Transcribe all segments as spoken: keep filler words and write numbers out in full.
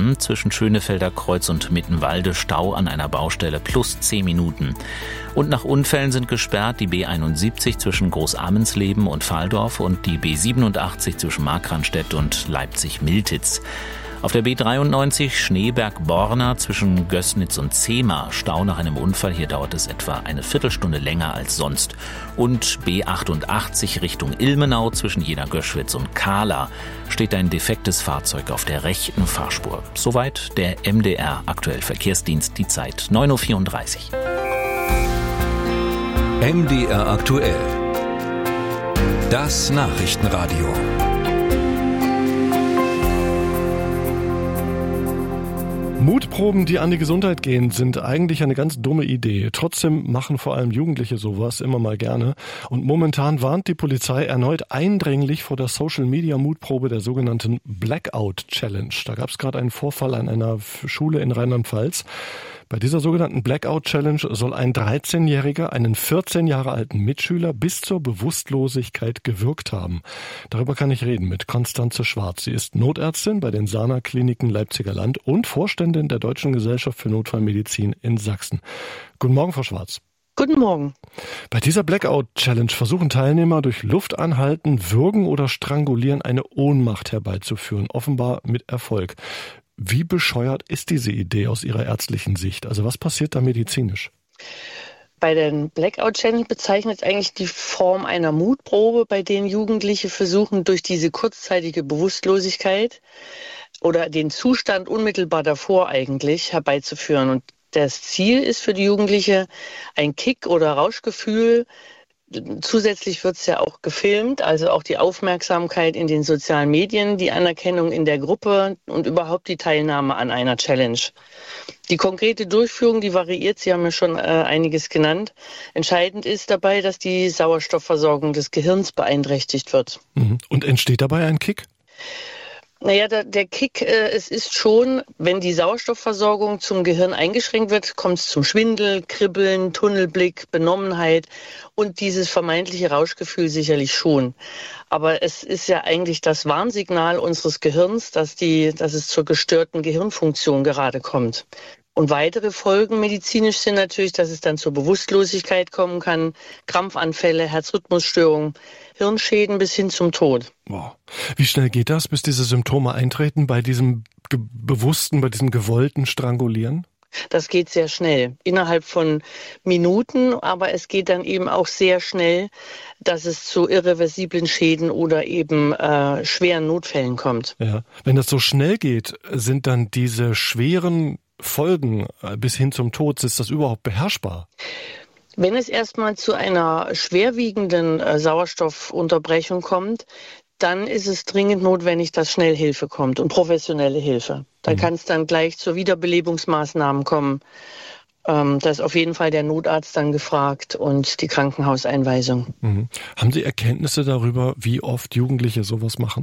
Hamm zwischen Schönefelder Kreuz und Mittenwalde Stau an einer Baustelle plus zehn Minuten. Und nach Unfällen sind gesperrt die B einundsiebzig zwischen Großarmensleben und Valdorf und die B siebenundachtzig zwischen Markranstädt und Leipzig-Miltitz. Auf der B dreiundneunzig Schneeberg-Borna zwischen Gößnitz und Zehmar Stau nach einem Unfall. Hier dauert es etwa eine Viertelstunde länger als sonst. Und B achtundachtzig Richtung Ilmenau zwischen Jena-Göschwitz und Kahla steht ein defektes Fahrzeug auf der rechten Fahrspur. Soweit der M D R Aktuell Verkehrsdienst, die Zeit neun Uhr vierunddreißig. M D R Aktuell. Das Nachrichtenradio. Mutproben, die an die Gesundheit gehen, sind eigentlich eine ganz dumme Idee. Trotzdem machen vor allem Jugendliche sowas immer mal gerne. Und momentan warnt die Polizei erneut eindringlich vor der Social-Media-Mutprobe der sogenannten Blackout-Challenge. Da gab es gerade einen Vorfall an einer Schule in Rheinland-Pfalz. Bei dieser sogenannten Blackout-Challenge soll ein dreizehnjähriger einen vierzehn Jahre alten Mitschüler bis zur Bewusstlosigkeit gewürgt haben. Darüber kann ich reden mit Konstanze Schwarz. Sie ist Notärztin bei den Sana-Kliniken Leipziger Land und Vorständin der Deutschen Gesellschaft für Notfallmedizin in Sachsen. Guten Morgen, Frau Schwarz. Guten Morgen. Bei dieser Blackout-Challenge versuchen Teilnehmer durch Luftanhalten, Würgen oder Strangulieren eine Ohnmacht herbeizuführen, offenbar mit Erfolg. Wie bescheuert ist diese Idee aus Ihrer ärztlichen Sicht? Also was passiert da medizinisch? Bei den Blackout-Challenge bezeichnet eigentlich die Form einer Mutprobe, bei denen Jugendliche versuchen, durch diese kurzzeitige Bewusstlosigkeit oder den Zustand unmittelbar davor eigentlich herbeizuführen. Und das Ziel ist für die Jugendliche ein Kick- oder Rauschgefühl. Zusätzlich wird es ja auch gefilmt, also auch die Aufmerksamkeit in den sozialen Medien, die Anerkennung in der Gruppe und überhaupt die Teilnahme an einer Challenge. Die konkrete Durchführung, die variiert, Sie haben ja schon äh, einiges genannt. Entscheidend ist dabei, dass die Sauerstoffversorgung des Gehirns beeinträchtigt wird. Und entsteht dabei ein Kick? Naja, der, der Kick, äh, es ist schon, wenn die Sauerstoffversorgung zum Gehirn eingeschränkt wird, kommt es zum Schwindel, Kribbeln, Tunnelblick, Benommenheit und dieses vermeintliche Rauschgefühl sicherlich schon. Aber es ist ja eigentlich das Warnsignal unseres Gehirns, dass, die, dass es zur gestörten Gehirnfunktion gerade kommt. Und weitere Folgen medizinisch sind natürlich, dass es dann zur Bewusstlosigkeit kommen kann, Krampfanfälle, Herzrhythmusstörungen, Hirnschäden bis hin zum Tod. Wow. Wie schnell geht das, bis diese Symptome eintreten bei diesem ge- bewussten, bei diesem gewollten Strangulieren? Das geht sehr schnell, innerhalb von Minuten, aber es geht dann eben auch sehr schnell, dass es zu irreversiblen Schäden oder eben äh, schweren Notfällen kommt. Ja. Wenn das so schnell geht, sind dann diese schweren Folgen bis hin zum Tod, ist das überhaupt beherrschbar? Wenn es erstmal zu einer schwerwiegenden äh, Sauerstoffunterbrechung kommt, dann ist es dringend notwendig, dass schnell Hilfe kommt und professionelle Hilfe. Da mhm. kann es dann gleich zu Wiederbelebungsmaßnahmen kommen. Ähm, da ist auf jeden Fall der Notarzt dann gefragt und die Krankenhauseinweisung. Mhm. Haben Sie Erkenntnisse darüber, wie oft Jugendliche sowas machen?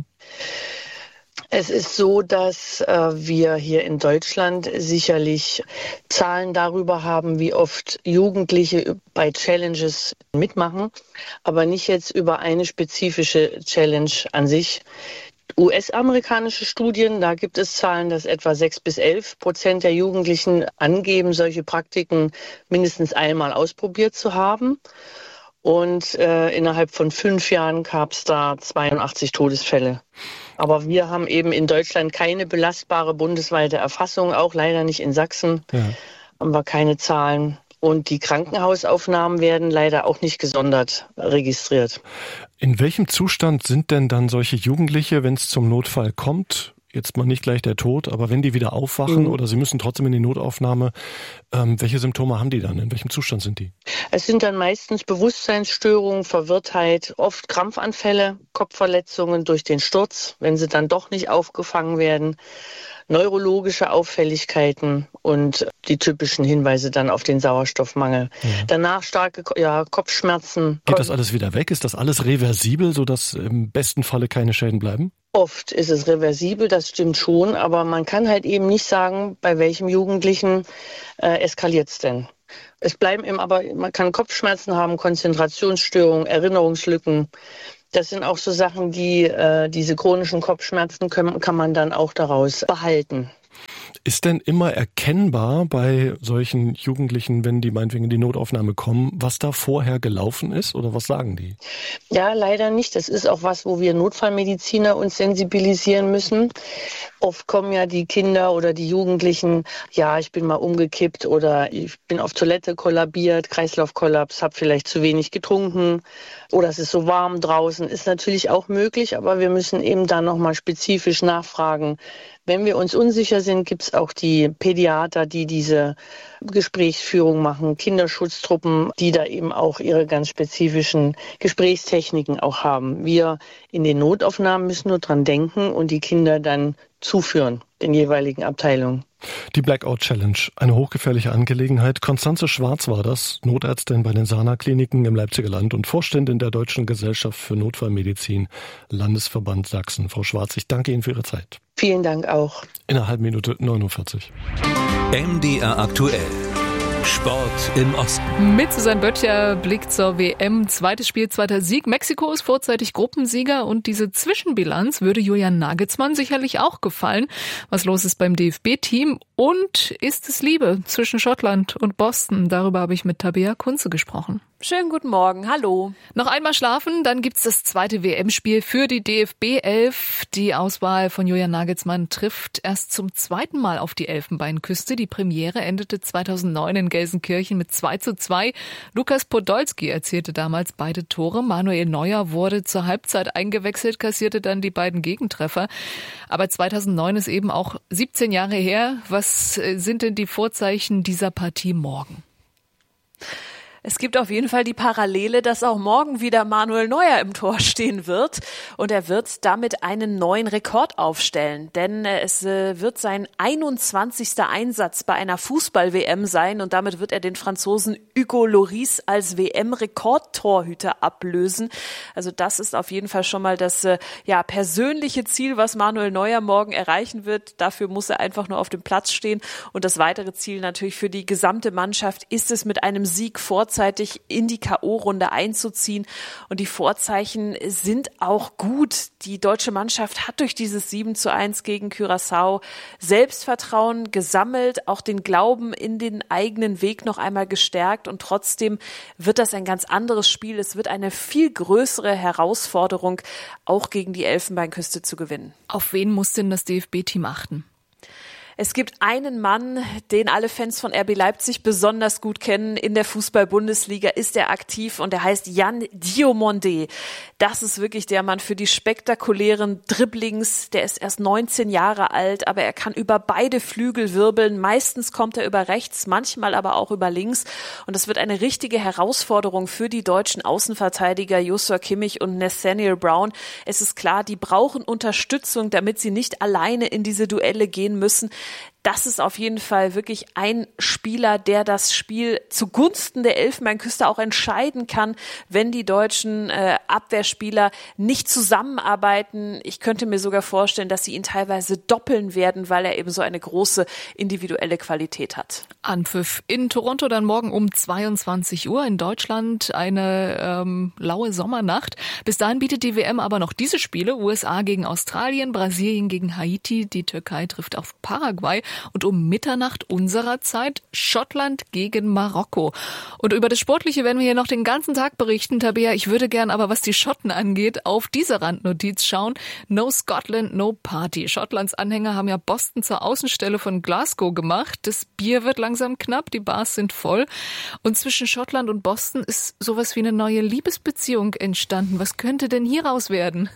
Es ist so, dass äh, wir hier in Deutschland sicherlich Zahlen darüber haben, wie oft Jugendliche bei Challenges mitmachen, aber nicht jetzt über eine spezifische Challenge an sich. U S-amerikanische Studien, da gibt es Zahlen, dass etwa sechs bis elf Prozent der Jugendlichen angeben, solche Praktiken mindestens einmal ausprobiert zu haben. Und äh, innerhalb von fünf Jahren gab es da zweiundachtzig Todesfälle. Aber wir haben eben in Deutschland keine belastbare bundesweite Erfassung, auch leider nicht in Sachsen, ja. haben wir keine Zahlen. Und die Krankenhausaufnahmen werden leider auch nicht gesondert registriert. In welchem Zustand sind denn dann solche Jugendliche, wenn es zum Notfall kommt? Jetzt mal nicht gleich der Tod, aber wenn die wieder aufwachen mhm. oder sie müssen trotzdem in die Notaufnahme, ähm, welche Symptome haben die dann? In welchem Zustand sind die? Es sind dann meistens Bewusstseinsstörungen, Verwirrtheit, oft Krampfanfälle, Kopfverletzungen durch den Sturz, wenn sie dann doch nicht aufgefangen werden, neurologische Auffälligkeiten und die typischen Hinweise dann auf den Sauerstoffmangel. Ja. Danach starke ja, Kopfschmerzen. Geht das alles wieder weg? Ist das alles reversibel, sodass im besten Falle keine Schäden bleiben? Oft ist es reversibel, das stimmt schon, aber man kann halt eben nicht sagen, bei welchem Jugendlichen äh, eskaliert es denn. Es bleiben eben aber, man kann Kopfschmerzen haben, Konzentrationsstörungen, Erinnerungslücken. Das sind auch so Sachen, die, äh, diese chronischen Kopfschmerzen können, kann man dann auch daraus behalten. Ist denn immer erkennbar bei solchen Jugendlichen, wenn die meinetwegen in die Notaufnahme kommen, was da vorher gelaufen ist oder was sagen die? Ja, leider nicht. Das ist auch was, wo wir Notfallmediziner uns sensibilisieren müssen. Oft kommen ja die Kinder oder die Jugendlichen, ja, ich bin mal umgekippt oder ich bin auf Toilette kollabiert, Kreislaufkollaps, habe vielleicht zu wenig getrunken oder es ist so warm draußen. Ist natürlich auch möglich, aber wir müssen eben da nochmal spezifisch nachfragen. Wenn wir uns unsicher sind, gibt es auch die Pädiater, die diese Gesprächsführung machen, Kinderschutztruppen, die da eben auch ihre ganz spezifischen Gesprächstechniken auch haben. Wir in den Notaufnahmen müssen nur dran denken und die Kinder dann zuführen, den jeweiligen Abteilungen. Die Blackout Challenge, eine hochgefährliche Angelegenheit. Konstanze Schwarz war das, Notärztin bei den Sana-Kliniken im Leipziger Land und Vorständin der Deutschen Gesellschaft für Notfallmedizin, Landesverband Sachsen. Frau Schwarz, ich danke Ihnen für Ihre Zeit. Vielen Dank auch. In einer halben Minute neunundvierzig. M D R aktuell. Sport im Osten. Mit Susanne Böttcher Blick zur W M. Zweites Spiel, zweiter Sieg. Mexiko ist vorzeitig Gruppensieger und diese Zwischenbilanz würde Julian Nagelsmann sicherlich auch gefallen. Was los ist beim D F B-Team und ist es Liebe zwischen Schottland und Boston? Darüber habe ich mit Tabea Kunze gesprochen. Schönen guten Morgen, hallo. Noch einmal schlafen, dann gibt's das zweite W M-Spiel für die D F B elf. Die Auswahl von Julian Nagelsmann trifft erst zum zweiten Mal auf die Elfenbeinküste. Die Premiere endete zweitausendneun in Gelsenkirchen mit zwei zu zwei. Lukas Podolski erzielte damals beide Tore. Manuel Neuer wurde zur Halbzeit eingewechselt, kassierte dann die beiden Gegentreffer. Aber zweitausendneun ist eben auch siebzehn Jahre her. Was sind denn die Vorzeichen dieser Partie morgen? Es gibt auf jeden Fall die Parallele, dass auch morgen wieder Manuel Neuer im Tor stehen wird und er wird damit einen neuen Rekord aufstellen, denn es wird sein einundzwanzigster Einsatz bei einer Fußball-W M sein und damit wird er den Franzosen Hugo Lloris als W M-Rekordtorhüter ablösen. Also das ist auf jeden Fall schon mal das ja persönliche Ziel, was Manuel Neuer morgen erreichen wird. Dafür muss er einfach nur auf dem Platz stehen und das weitere Ziel natürlich für die gesamte Mannschaft ist es, mit einem Sieg vorzeitig in die K O-Runde einzuziehen. Und die Vorzeichen sind auch gut. Die deutsche Mannschaft hat durch dieses sieben zu eins gegen Curaçao Selbstvertrauen gesammelt, auch den Glauben in den eigenen Weg noch einmal gestärkt. Und trotzdem wird das ein ganz anderes Spiel. Es wird eine viel größere Herausforderung, auch gegen die Elfenbeinküste zu gewinnen. Auf wen muss denn das D F B-Team achten? Es gibt einen Mann, den alle Fans von R B Leipzig besonders gut kennen. In der Fußball-Bundesliga ist er aktiv und er heißt Yan Diomande. Das ist wirklich der Mann für die spektakulären Dribblings. Der ist erst neunzehn Jahre alt, aber er kann über beide Flügel wirbeln. Meistens kommt er über rechts, manchmal aber auch über links. Und das wird eine richtige Herausforderung für die deutschen Außenverteidiger Joshua Kimmich und Nathaniel Brown. Es ist klar, die brauchen Unterstützung, damit sie nicht alleine in diese Duelle gehen müssen. Das ist auf jeden Fall wirklich ein Spieler, der das Spiel zugunsten der Elfenbeinküste auch entscheiden kann, wenn die deutschen äh, Abwehrspieler nicht zusammenarbeiten. Ich könnte mir sogar vorstellen, dass sie ihn teilweise doppeln werden, weil er eben so eine große individuelle Qualität hat. Anpfiff in Toronto dann morgen um zweiundzwanzig Uhr. In Deutschland eine ähm, laue Sommernacht. Bis dahin bietet die W M aber noch diese Spiele. U S A gegen Australien, Brasilien gegen Haiti, die Türkei trifft auf Paraguay. Und um Mitternacht unserer Zeit Schottland gegen Marokko. Und über das Sportliche werden wir hier noch den ganzen Tag berichten, Tabea. Ich würde gern aber, was die Schotten angeht, auf diese Randnotiz schauen. No Scotland, no Party. Schottlands Anhänger haben ja Boston zur Außenstelle von Glasgow gemacht. Das Bier wird langsam knapp, die Bars sind voll. Und zwischen Schottland und Boston ist sowas wie eine neue Liebesbeziehung entstanden. Was könnte denn hieraus werden?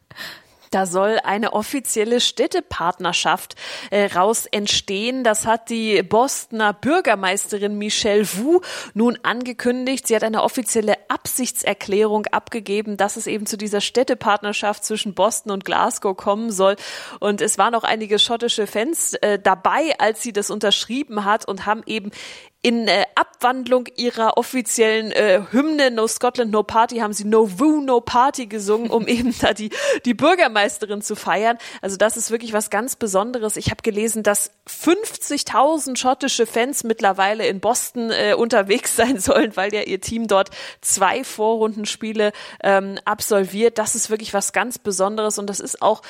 Da soll eine offizielle Städtepartnerschaft äh, raus entstehen. Das hat die Bostoner Bürgermeisterin Michelle Wu nun angekündigt. Sie hat eine offizielle Absichtserklärung abgegeben, dass es eben zu dieser Städtepartnerschaft zwischen Boston und Glasgow kommen soll. Und es waren auch einige schottische Fans äh, dabei, als sie das unterschrieben hat und haben eben in äh, Abwandlung ihrer offiziellen äh, Hymne No Scotland, No Party haben sie No Woo, No Party gesungen, um eben da die die Bürgermeisterin zu feiern. Also das ist wirklich was ganz Besonderes. Ich habe gelesen, dass fünfzigtausend schottische Fans mittlerweile in Boston äh, unterwegs sein sollen, weil ja ihr Team dort zwei Vorrundenspiele ähm, absolviert. Das ist wirklich was ganz Besonderes und das ist auch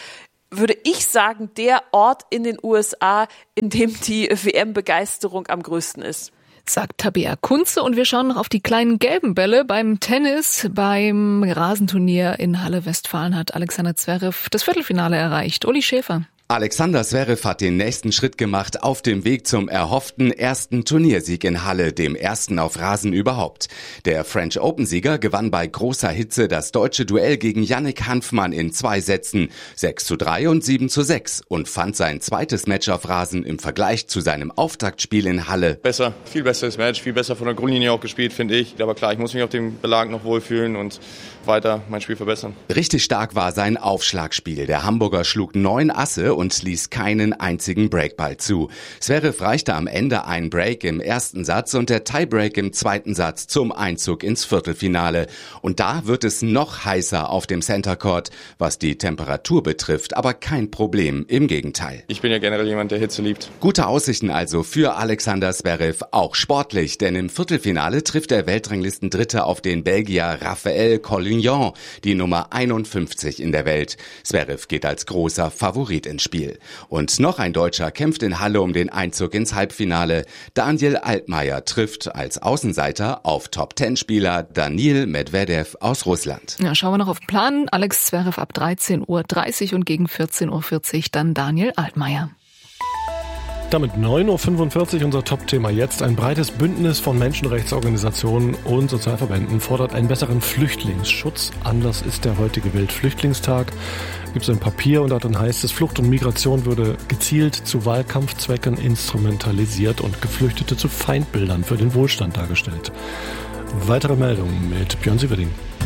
würde ich sagen, der Ort in den U S A, in dem die W M-Begeisterung am größten ist. Sagt Tabea Kunze, und wir schauen noch auf die kleinen gelben Bälle beim Tennis. Beim Rasenturnier in Halle Westfalen hat Alexander Zverev das Viertelfinale erreicht. Uli Schäfer. Alexander Zverev hat den nächsten Schritt gemacht auf dem Weg zum erhofften ersten Turniersieg in Halle, dem ersten auf Rasen überhaupt. Der French Open-Sieger gewann bei großer Hitze das deutsche Duell gegen Yannick Hanfmann in zwei Sätzen, sechs zu drei und sieben zu sechs, und fand sein zweites Match auf Rasen im Vergleich zu seinem Auftaktspiel in Halle. Besser, viel besseres Match, viel besser von der Grundlinie auch gespielt, finde ich. Aber klar, ich muss mich auf dem Belag noch wohlfühlen und weiter mein Spiel verbessern. Richtig stark war sein Aufschlagspiel. Der Hamburger schlug neun Asse und ließ keinen einzigen Breakball zu. Zverev reichte am Ende einen Break im ersten Satz und der Tiebreak im zweiten Satz zum Einzug ins Viertelfinale. Und da wird es noch heißer auf dem Center Court, was die Temperatur betrifft, aber kein Problem, im Gegenteil. Ich bin ja generell jemand, der Hitze liebt. Gute Aussichten also für Alexander Zverev, auch sportlich, denn im Viertelfinale trifft der Weltranglistendritte auf den Belgier Raphael Collignon, die Nummer einundfünfzig in der Welt. Zverev geht als großer Favorit ins Spiel. Und noch ein Deutscher kämpft in Halle um den Einzug ins Halbfinale. Daniel Altmaier trifft als Außenseiter auf Top-Ten-Spieler Daniil Medvedev aus Russland. Ja, schauen wir noch auf den Plan. Alex Zverev ab dreizehn Uhr dreißig und gegen vierzehn Uhr vierzig dann Daniel Altmaier. Damit neun Uhr fünfundvierzig unser Top-Thema jetzt. Ein breites Bündnis von Menschenrechtsorganisationen und Sozialverbänden fordert einen besseren Flüchtlingsschutz. Anlass ist der heutige Weltflüchtlingstag. Gibt es ein Papier und darin heißt es, Flucht und Migration würde gezielt zu Wahlkampfzwecken instrumentalisiert und Geflüchtete zu Feindbildern für den Wohlstand dargestellt. Weitere Meldungen mit Björn Sieverding.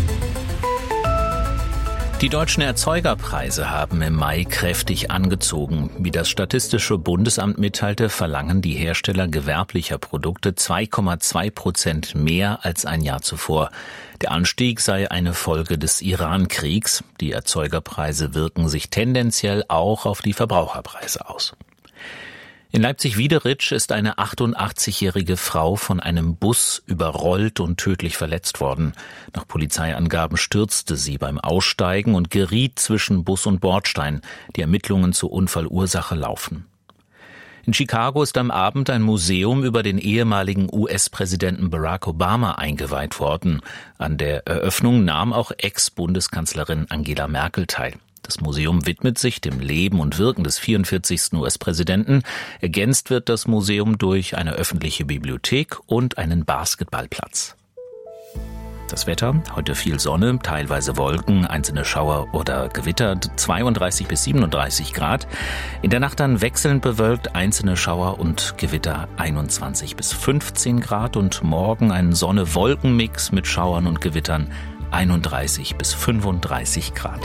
Die deutschen Erzeugerpreise haben im Mai kräftig angezogen. Wie das Statistische Bundesamt mitteilte, verlangen die Hersteller gewerblicher Produkte zwei Komma zwei Prozent mehr als ein Jahr zuvor. Der Anstieg sei eine Folge des Iran-Kriegs. Die Erzeugerpreise wirken sich tendenziell auch auf die Verbraucherpreise aus. In Leipzig-Wiederitsch ist eine achtundachtzigjährige Frau von einem Bus überrollt und tödlich verletzt worden. Nach Polizeiangaben stürzte sie beim Aussteigen und geriet zwischen Bus und Bordstein. Die Ermittlungen zur Unfallursache laufen. In Chicago ist am Abend ein Museum über den ehemaligen U S-Präsidenten Barack Obama eingeweiht worden. An der Eröffnung nahm auch Ex-Bundeskanzlerin Angela Merkel teil. Das Museum widmet sich dem Leben und Wirken des vierundvierzigsten U S-Präsidenten. Ergänzt wird das Museum durch eine öffentliche Bibliothek und einen Basketballplatz. Das Wetter, heute viel Sonne, teilweise Wolken, einzelne Schauer oder Gewitter, zweiunddreißig bis siebenunddreißig Grad. In der Nacht dann wechselnd bewölkt, einzelne Schauer und Gewitter einundzwanzig bis fünfzehn Grad und morgen ein Sonne-Wolken-Mix mit Schauern und Gewittern einunddreißig bis fünfunddreißig Grad.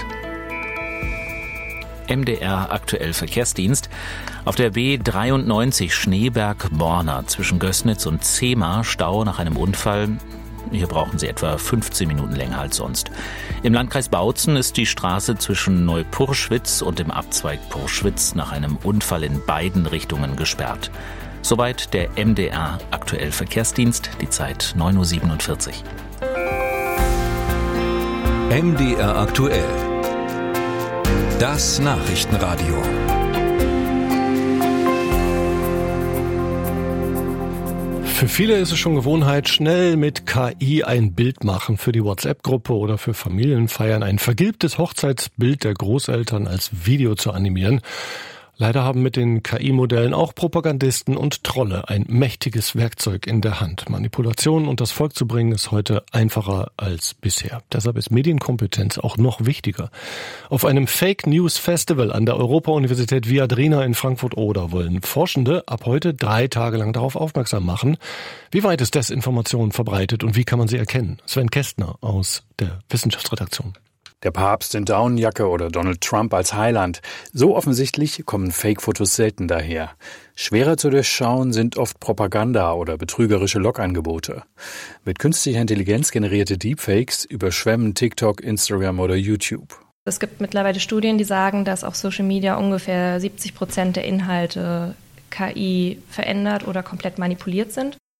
M D R aktuell Verkehrsdienst. Auf der B dreiundneunzig Schneeberg-Borna zwischen Gößnitz und Zehmar Stau nach einem Unfall. Hier brauchen Sie etwa fünfzehn Minuten länger als sonst. Im Landkreis Bautzen ist die Straße zwischen Neupurschwitz und dem Abzweig Purschwitz nach einem Unfall in beiden Richtungen gesperrt. Soweit der M D R aktuell Verkehrsdienst. Die Zeit neun Uhr siebenundvierzig. M D R aktuell. Das Nachrichtenradio. Für viele ist es schon Gewohnheit, schnell mit K I ein Bild machen für die WhatsApp-Gruppe oder für Familienfeiern, ein vergilbtes Hochzeitsbild der Großeltern als Video zu animieren. Leider haben mit den K I-Modellen auch Propagandisten und Trolle ein mächtiges Werkzeug in der Hand. Manipulation und das Volk zu bringen ist heute einfacher als bisher. Deshalb ist Medienkompetenz auch noch wichtiger. Auf einem Fake News Festival an der Europa-Universität Viadrina in Frankfurt-Oder wollen Forschende ab heute drei Tage lang darauf aufmerksam machen, wie weit ist Desinformation verbreitet und wie kann man sie erkennen. Sven Kästner aus der Wissenschaftsredaktion. Der Papst in Daunenjacke oder Donald Trump als Heiland. So offensichtlich kommen Fake-Fotos selten daher. Schwerer zu durchschauen sind oft Propaganda oder betrügerische Log-Angebote. Mit künstlicher Intelligenz generierte Deepfakes überschwemmen TikTok, Instagram oder YouTube. Es gibt mittlerweile Studien, die sagen, dass auf Social Media ungefähr siebzig Prozent der Inhalte K I verändert oder komplett manipuliert sind.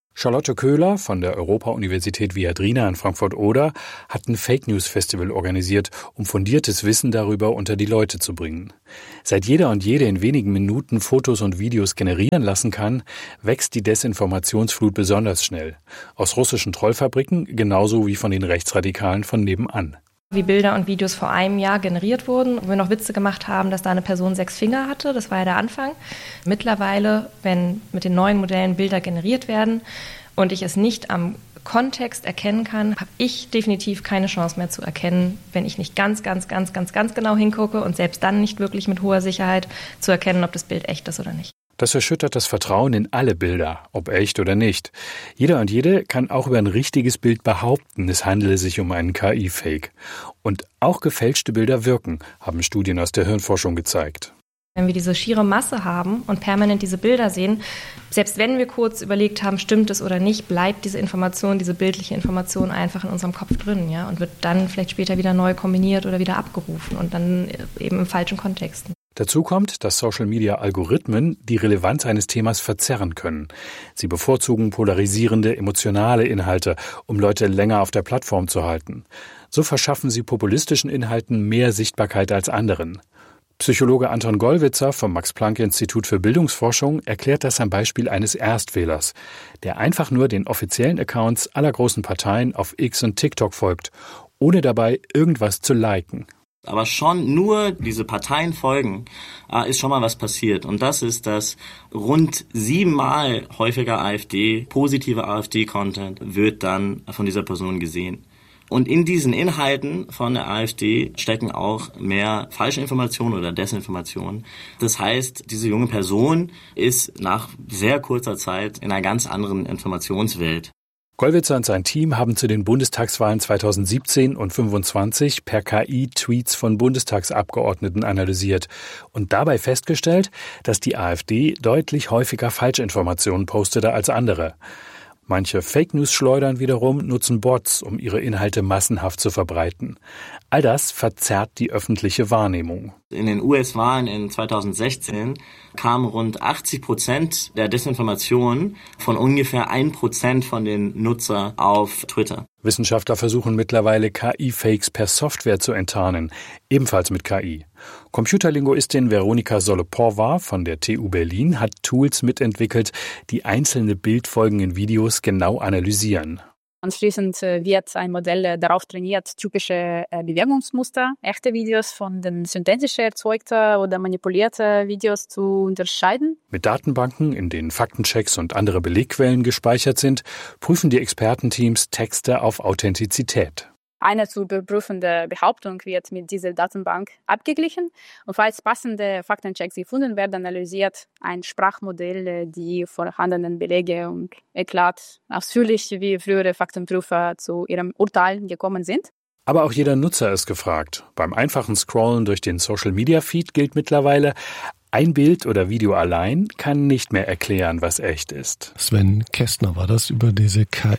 Charlotte Köhler von der Europa-Universität Viadrina in Frankfurt-Oder hat ein Fake-News-Festival organisiert, um fundiertes Wissen darüber unter die Leute zu bringen. Seit jeder und jede in wenigen Minuten Fotos und Videos generieren lassen kann, wächst die Desinformationsflut besonders schnell. Aus russischen Trollfabriken genauso wie von den Rechtsradikalen von nebenan. Wie Bilder und Videos vor einem Jahr generiert wurden, wo wir noch Witze gemacht haben, dass da eine Person sechs Finger hatte. Das war ja der Anfang. Mittlerweile, wenn mit den neuen Modellen Bilder generiert werden und ich es nicht am Kontext erkennen kann, habe ich definitiv keine Chance mehr zu erkennen, wenn ich nicht ganz, ganz, ganz, ganz, ganz genau hingucke und selbst dann nicht wirklich mit hoher Sicherheit zu erkennen, ob das Bild echt ist oder nicht. Das erschüttert das Vertrauen in alle Bilder, ob echt oder nicht. Jeder und jede kann auch über ein richtiges Bild behaupten, es handele sich um einen K I-Fake. Und auch gefälschte Bilder wirken, haben Studien aus der Hirnforschung gezeigt. Wenn wir diese schiere Masse haben und permanent diese Bilder sehen, selbst wenn wir kurz überlegt haben, stimmt es oder nicht, bleibt diese Information, diese bildliche Information einfach in unserem Kopf drin, ja, und wird dann vielleicht später wieder neu kombiniert oder wieder abgerufen und dann eben im falschen Kontext. Dazu kommt, dass Social-Media-Algorithmen die Relevanz eines Themas verzerren können. Sie bevorzugen polarisierende, emotionale Inhalte, um Leute länger auf der Plattform zu halten. So verschaffen sie populistischen Inhalten mehr Sichtbarkeit als anderen. Psychologe Anton Gollwitzer vom Max-Planck-Institut für Bildungsforschung erklärt das am Beispiel eines Erstwählers, der einfach nur den offiziellen Accounts aller großen Parteien auf X und TikTok folgt, ohne dabei irgendwas zu liken. Aber schon nur diese Parteien folgen, äh, ist schon mal was passiert. Und das ist, dass rund siebenmal häufiger AfD, positive AfD-Content wird dann von dieser Person gesehen. Und in diesen Inhalten von der AfD stecken auch mehr falsche Informationen oder Desinformationen. Das heißt, diese junge Person ist nach sehr kurzer Zeit in einer ganz anderen Informationswelt. Gollwitzer und sein Team haben zu den Bundestagswahlen zweitausendsiebzehn und fünfundzwanzig per K I Tweets von Bundestagsabgeordneten analysiert und dabei festgestellt, dass die AfD deutlich häufiger Falschinformationen postete als andere. Manche Fake-News-Schleudern wiederum nutzen Bots, um ihre Inhalte massenhaft zu verbreiten. All das verzerrt die öffentliche Wahrnehmung. In den U S-Wahlen in zweitausendsechzehn kamen rund achtzig Prozent der Desinformation von ungefähr ein Prozent von den Nutzer auf Twitter. Wissenschaftler versuchen mittlerweile K I-Fakes per Software zu enttarnen, ebenfalls mit K I. Computerlinguistin Veronika Soloporva von der T U Berlin hat Tools mitentwickelt, die einzelne Bildfolgen in Videos genau analysieren. Anschließend wird ein Modell darauf trainiert, typische Bewegungsmuster, echte Videos von den synthetisch erzeugten oder manipulierten Videos zu unterscheiden. Mit Datenbanken, in denen Faktenchecks und andere Belegquellen gespeichert sind, prüfen die Expertenteams Texte auf Authentizität. Eine zu überprüfende Behauptung wird mit dieser Datenbank abgeglichen und falls passende Faktenchecks gefunden werden, analysiert ein Sprachmodell die vorhandenen Belege und erklärt ausführlich, wie frühere Faktenprüfer zu ihrem Urteil gekommen sind. Aber auch jeder Nutzer ist gefragt. Beim einfachen Scrollen durch den Social-Media-Feed gilt mittlerweile, ein Bild oder Video allein kann nicht mehr erklären, was echt ist. Sven Kästner war das über diese K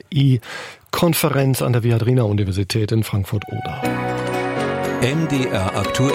I-Konferenz an der Viadrina-Universität in Frankfurt-Oder. M D R aktuell.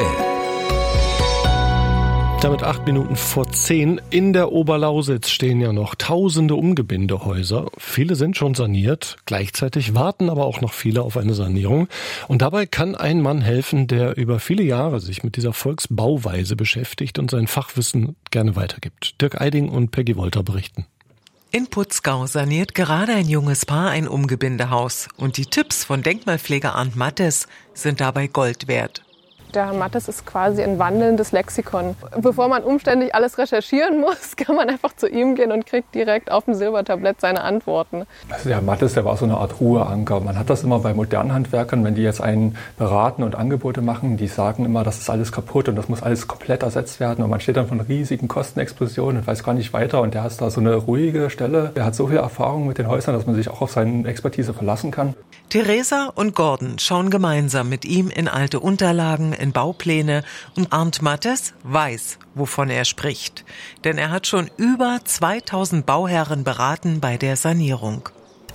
Damit acht Minuten vor zehn. In der Oberlausitz stehen ja noch tausende Umgebindehäuser. Viele sind schon saniert. Gleichzeitig warten aber auch noch viele auf eine Sanierung. Und dabei kann ein Mann helfen, der über viele Jahre sich mit dieser Volksbauweise beschäftigt und sein Fachwissen gerne weitergibt. Dirk Eiding und Peggy Wolter berichten. In Putzgau saniert gerade ein junges Paar ein Umgebindehaus. Und die Tipps von Denkmalpfleger Arndt Mattes sind dabei Gold wert. Der Herr Mattes ist quasi ein wandelndes Lexikon. Bevor man umständlich alles recherchieren muss, kann man einfach zu ihm gehen und kriegt direkt auf dem Silbertablett seine Antworten. Also der Herr Mattes, der war so eine Art Ruheanker. Man hat das immer bei modernen Handwerkern, wenn die jetzt einen beraten und Angebote machen, die sagen immer, das ist alles kaputt und das muss alles komplett ersetzt werden. Und man steht dann von riesigen Kostenexplosionen und weiß gar nicht weiter. Und der hat da so eine ruhige Stelle. Der hat so viel Erfahrung mit den Häusern, dass man sich auch auf seine Expertise verlassen kann. Theresa und Gordon schauen gemeinsam mit ihm in alte Unterlagen, in Baupläne und Arndt Mattes weiß, wovon er spricht. Denn er hat schon über zweitausend Bauherren beraten bei der Sanierung.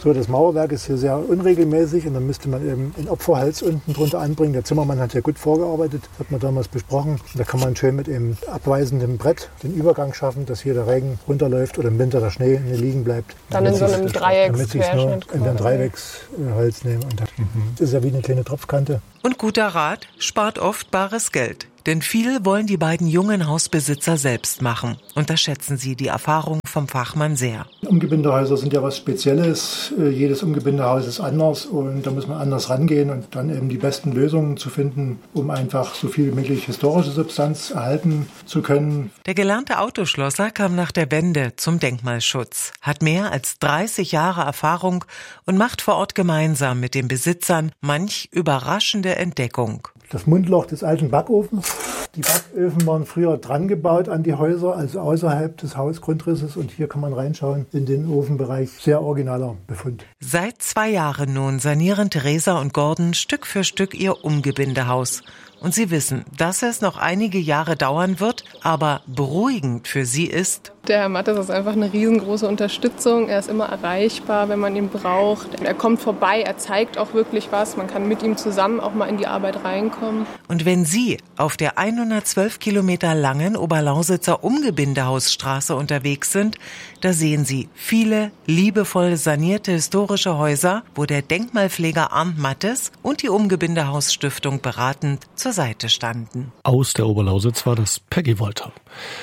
So, das Mauerwerk ist hier sehr unregelmäßig und dann müsste man eben einen Opferhals unten drunter anbringen. Der Zimmermann hat ja gut vorgearbeitet, das hat man damals besprochen. Und da kann man schön mit einem abweisenden Brett den Übergang schaffen, dass hier der Regen runterläuft oder im Winter der Schnee liegen bleibt. Dann in so einem Dreiecksquerschnitt. In den Dreiecksholz nehmen. Und das mhm. ist ja wie eine kleine Tropfkante. Und guter Rat, spart oft bares Geld. Denn viel wollen die beiden jungen Hausbesitzer selbst machen. Und da schätzen sie die Erfahrung vom Fachmann sehr. Umgebindehäuser sind ja was Spezielles. Jedes Umgebindehaus ist anders und da muss man anders rangehen und dann eben die besten Lösungen zu finden, um einfach so viel wie möglich historische Substanz erhalten zu können. Der gelernte Autoschlosser kam nach der Wende zum Denkmalschutz, hat mehr als dreißig Jahre Erfahrung und macht vor Ort gemeinsam mit den Besitzern manch überraschende Entdeckung. Das Mundloch des alten Backofens. Die Backöfen waren früher dran gebaut an die Häuser, also außerhalb des Hausgrundrisses. Und hier kann man reinschauen in den Ofenbereich. Sehr originaler Befund. Seit zwei Jahren nun sanieren Theresa und Gordon Stück für Stück ihr Umgebindehaus. Und sie wissen, dass es noch einige Jahre dauern wird, aber beruhigend für sie ist: Der Herr Mattes ist einfach eine riesengroße Unterstützung. Er ist immer erreichbar, wenn man ihn braucht. Er kommt vorbei, er zeigt auch wirklich was. Man kann mit ihm zusammen auch mal in die Arbeit reinkommen. Und wenn Sie auf der hundertzwölf Kilometer langen Oberlausitzer Umgebindehausstraße unterwegs sind, da sehen Sie viele liebevoll sanierte historische Häuser, wo der Denkmalpfleger Arndt Mattes und die Umgebindehausstiftung beratend zur Seite standen. Aus der Oberlausitz war das Peggy Wolter.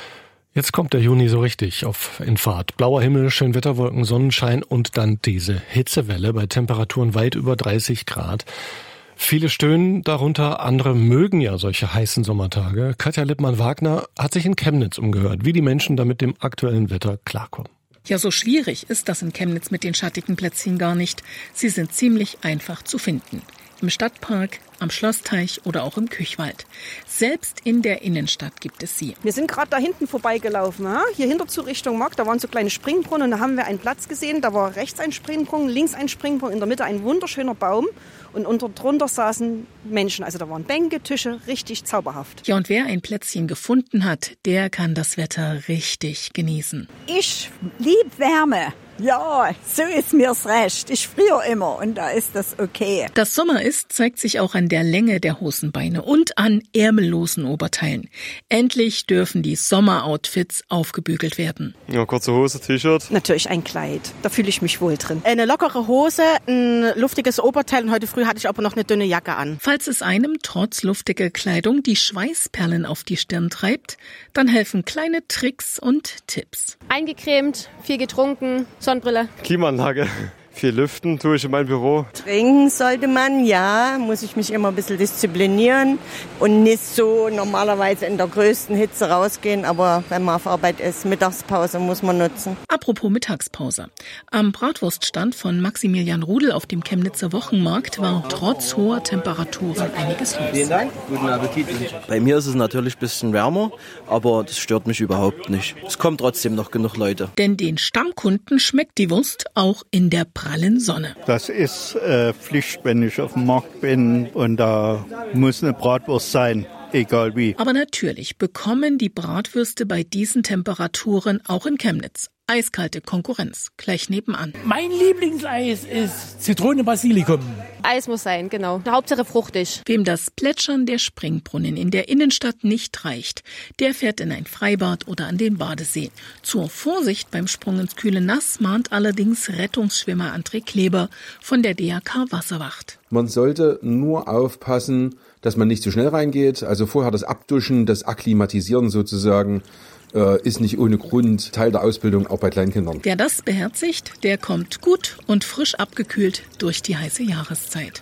Jetzt kommt der Juni so richtig auf in Fahrt. Blauer Himmel, Schönwetterwolken, Sonnenschein und dann diese Hitzewelle bei Temperaturen weit über dreißig Grad. Viele stöhnen darunter, andere mögen ja solche heißen Sommertage. Katja Lippmann-Wagner hat sich in Chemnitz umgehört, wie die Menschen da mit dem aktuellen Wetter klarkommen. Ja, so schwierig ist das in Chemnitz mit den schattigen Plätzchen gar nicht. Sie sind ziemlich einfach zu finden. Im Stadtpark, am Schlossteich oder auch im Küchwald. Selbst in der Innenstadt gibt es sie. Wir sind gerade da hinten vorbeigelaufen, ja? Hier hinter zur Richtung Markt, da waren so kleine Springbrunnen und da haben wir einen Platz gesehen, da war rechts ein Springbrunnen, links ein Springbrunnen, in der Mitte ein wunderschöner Baum und unter drunter saßen Menschen. Also da waren Bänke, Tische, richtig zauberhaft. Ja, und wer ein Plätzchen gefunden hat, der kann das Wetter richtig genießen. Ich lieb Wärme. Ja, so ist mir's recht. Ich friere immer und da ist das okay. Das Sommer ist, zeigt sich auch an der Länge der Hosenbeine und an ärmellosen Oberteilen. Endlich dürfen die Sommeroutfits aufgebügelt werden. Ja, kurze Hose, T-Shirt. Natürlich ein Kleid, da fühle ich mich wohl drin. Eine lockere Hose, ein luftiges Oberteil und heute früh hatte ich aber noch eine dünne Jacke an. Falls es einem trotz luftiger Kleidung die Schweißperlen auf die Stirn treibt, dann helfen kleine Tricks und Tipps. Eingecremt, viel getrunken, Sonnenbrille. Klimaanlage. Viel lüften tue ich in meinem Büro. Trinken sollte man, ja. Muss ich mich immer ein bisschen disziplinieren und nicht so normalerweise in der größten Hitze rausgehen. Aber wenn man auf Arbeit ist, Mittagspause muss man nutzen. Apropos Mittagspause. Am Bratwurststand von Maximilian Rudel auf dem Chemnitzer Wochenmarkt war trotz hoher Temperaturen einiges los. Vielen Dank, guten Appetit. Bei mir ist es natürlich ein bisschen wärmer, aber das stört mich überhaupt nicht. Es kommen trotzdem noch genug Leute. Denn den Stammkunden schmeckt die Wurst auch in der prallen Sonne. Das ist äh, Pflicht, wenn ich auf dem Markt bin und da muss eine Bratwurst sein, egal wie. Aber natürlich bekommen die Bratwürste bei diesen Temperaturen auch in Chemnitz eiskalte Konkurrenz gleich nebenan. Mein Lieblingseis ist Zitrone-Basilikum. Eis muss sein, genau. Hauptsache fruchtig. Wem das Plätschern der Springbrunnen in der Innenstadt nicht reicht, der fährt in ein Freibad oder an den Badesee. Zur Vorsicht beim Sprung ins kühle Nass mahnt allerdings Rettungsschwimmer André Kleber von der D R K Wasserwacht. Man sollte nur aufpassen, dass man nicht zu schnell reingeht. Also vorher das Abduschen, das Akklimatisieren sozusagen, ist nicht ohne Grund Teil der Ausbildung auch bei Kleinkindern. Wer das beherzigt, der kommt gut und frisch abgekühlt durch die heiße Jahreszeit.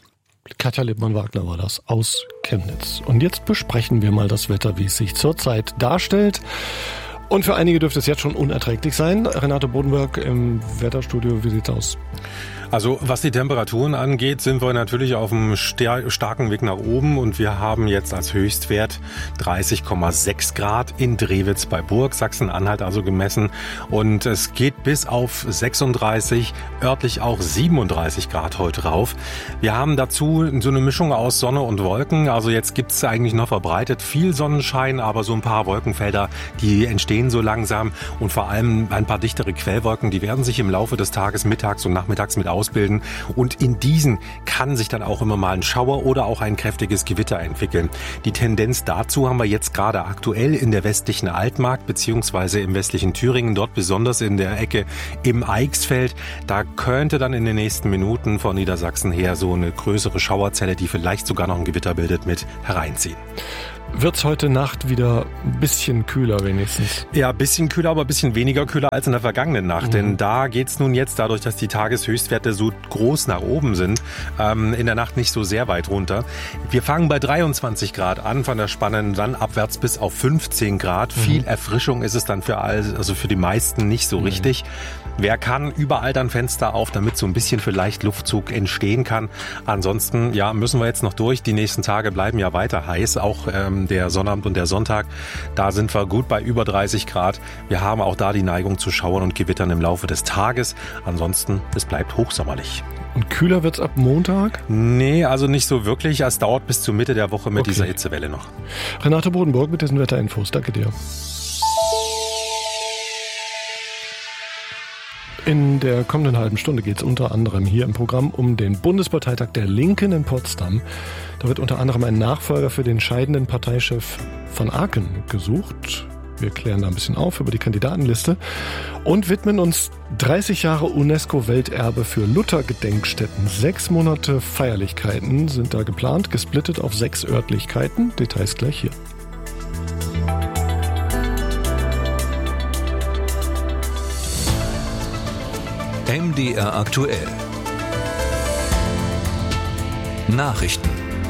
Katja Lippmann-Wagner war das aus Chemnitz. Und jetzt besprechen wir mal das Wetter, wie es sich zurzeit darstellt. Und für einige dürfte es jetzt schon unerträglich sein. Renate Bodenberg im Wetterstudio, wie sieht's aus? Also was die Temperaturen angeht, sind wir natürlich auf einem starken Weg nach oben und wir haben jetzt als Höchstwert dreißig Komma sechs Grad in Drewitz bei Burg, Sachsen-Anhalt also gemessen, und es geht bis auf sechsunddreißig, örtlich auch siebenunddreißig Grad heute rauf. Wir haben dazu so eine Mischung aus Sonne und Wolken, also jetzt gibt es eigentlich noch verbreitet viel Sonnenschein, aber so ein paar Wolkenfelder, die entstehen so langsam, und vor allem ein paar dichtere Quellwolken, die werden sich im Laufe des Tages, mittags und nachmittags mit ausbilden, und in diesen kann sich dann auch immer mal ein Schauer oder auch ein kräftiges Gewitter entwickeln. Die Tendenz dazu haben wir jetzt gerade aktuell in der westlichen Altmark beziehungsweise im westlichen Thüringen, dort besonders in der Ecke im Eichsfeld. Da könnte dann in den nächsten Minuten von Niedersachsen her so eine größere Schauerzelle, die vielleicht sogar noch ein Gewitter bildet, mit hereinziehen. Wird's heute Nacht wieder ein bisschen kühler wenigstens? Ja, ein bisschen kühler, aber ein bisschen weniger kühler als in der vergangenen Nacht. Mhm. Denn da geht's nun jetzt, dadurch, dass die Tageshöchstwerte so groß nach oben sind, ähm, in der Nacht nicht so sehr weit runter. Wir fangen bei dreiundzwanzig Grad an, von der Spanne dann abwärts bis auf fünfzehn Grad. Mhm. Viel Erfrischung ist es dann für all, also für die meisten nicht so mhm. richtig. Wer kann, überall dann Fenster auf, damit so ein bisschen vielleicht Luftzug entstehen kann. Ansonsten, ja, müssen wir jetzt noch durch. Die nächsten Tage bleiben ja weiter heiß, auch ähm, der Sonnabend und der Sonntag. Da sind wir gut bei über dreißig Grad. Wir haben auch da die Neigung zu Schauern und Gewittern im Laufe des Tages. Ansonsten, es bleibt hochsommerlich. Und kühler wird's ab Montag? Nee, also nicht so wirklich. Es dauert bis zur Mitte der Woche mit okay. dieser Hitzewelle noch. Renate Bodenburg mit diesen Wetterinfos. Danke dir. In der kommenden halben Stunde geht es unter anderem hier im Programm um den Bundesparteitag der Linken in Potsdam. Da wird unter anderem ein Nachfolger für den scheidenden Parteichef von Aken gesucht. Wir klären da ein bisschen auf über die Kandidatenliste und widmen uns dreißig Jahre UNESCO-Welterbe für Luther-Gedenkstätten. Sechs Monate Feierlichkeiten sind da geplant, gesplittet auf sechs Örtlichkeiten. Details gleich hier. M D R aktuell. Nachrichten.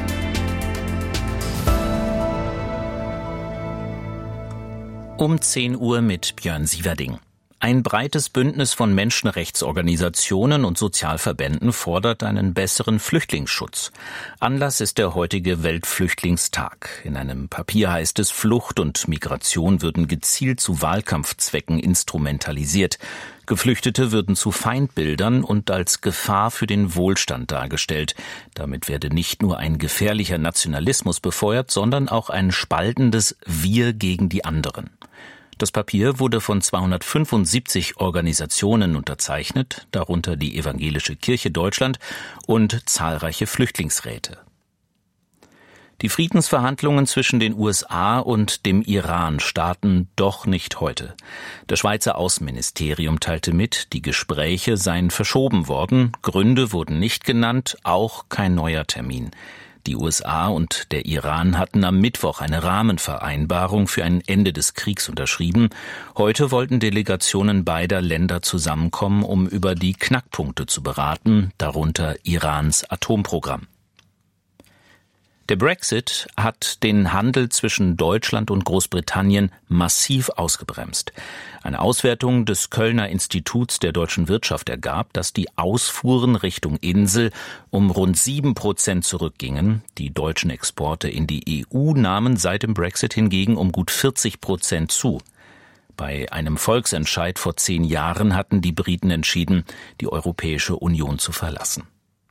Um zehn Uhr mit Björn Sieverding. Ein breites Bündnis von Menschenrechtsorganisationen und Sozialverbänden fordert einen besseren Flüchtlingsschutz. Anlass ist der heutige Weltflüchtlingstag. In einem Papier heißt es, Flucht und Migration würden gezielt zu Wahlkampfzwecken instrumentalisiert. Geflüchtete würden zu Feindbildern und als Gefahr für den Wohlstand dargestellt. Damit werde nicht nur ein gefährlicher Nationalismus befeuert, sondern auch ein spaltendes Wir gegen die anderen. Das Papier wurde von zweihundertfünfundsiebzig Organisationen unterzeichnet, darunter die Evangelische Kirche Deutschland und zahlreiche Flüchtlingsräte. Die Friedensverhandlungen zwischen den U S A und dem Iran starten doch nicht heute. Das Schweizer Außenministerium teilte mit, die Gespräche seien verschoben worden, Gründe wurden nicht genannt, auch kein neuer Termin. Die U S A und der Iran hatten am Mittwoch eine Rahmenvereinbarung für ein Ende des Kriegs unterschrieben. Heute wollten Delegationen beider Länder zusammenkommen, um über die Knackpunkte zu beraten, darunter Irans Atomprogramm. Der Brexit hat den Handel zwischen Deutschland und Großbritannien massiv ausgebremst. Eine Auswertung des Kölner Instituts der deutschen Wirtschaft ergab, dass die Ausfuhren Richtung Insel um rund sieben Prozent zurückgingen. Die deutschen Exporte in die E U nahmen seit dem Brexit hingegen um gut vierzig Prozent zu. Bei einem Volksentscheid vor zehn Jahren hatten die Briten entschieden, die Europäische Union zu verlassen.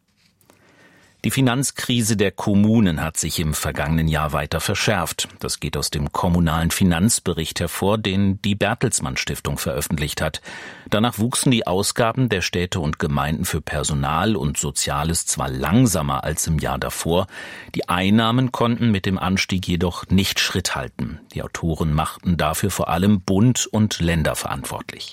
Die Finanzkrise der Kommunen hat sich im vergangenen Jahr weiter verschärft. Das geht aus dem kommunalen Finanzbericht hervor, den die Bertelsmann Stiftung veröffentlicht hat. Danach wuchsen die Ausgaben der Städte und Gemeinden für Personal und Soziales zwar langsamer als im Jahr davor, die Einnahmen konnten mit dem Anstieg jedoch nicht Schritt halten. Die Autoren machten dafür vor allem Bund und Länder verantwortlich.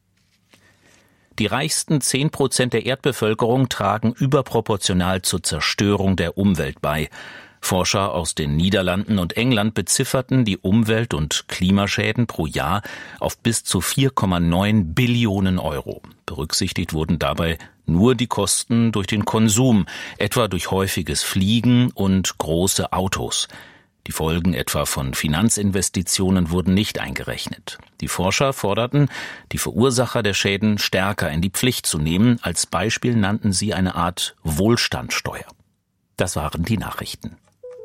Die reichsten zehn Prozent der Erdbevölkerung tragen überproportional zur Zerstörung der Umwelt bei. Forscher aus den Niederlanden und England bezifferten die Umwelt- und Klimaschäden pro Jahr auf bis zu vier Komma neun Billionen Euro. Berücksichtigt wurden dabei nur die Kosten durch den Konsum, etwa durch häufiges Fliegen und große Autos. Die Folgen etwa von Finanzinvestitionen wurden nicht eingerechnet. Die Forscher forderten, die Verursacher der Schäden stärker in die Pflicht zu nehmen. Als Beispiel nannten sie eine Art Wohlstandssteuer. Das waren die Nachrichten.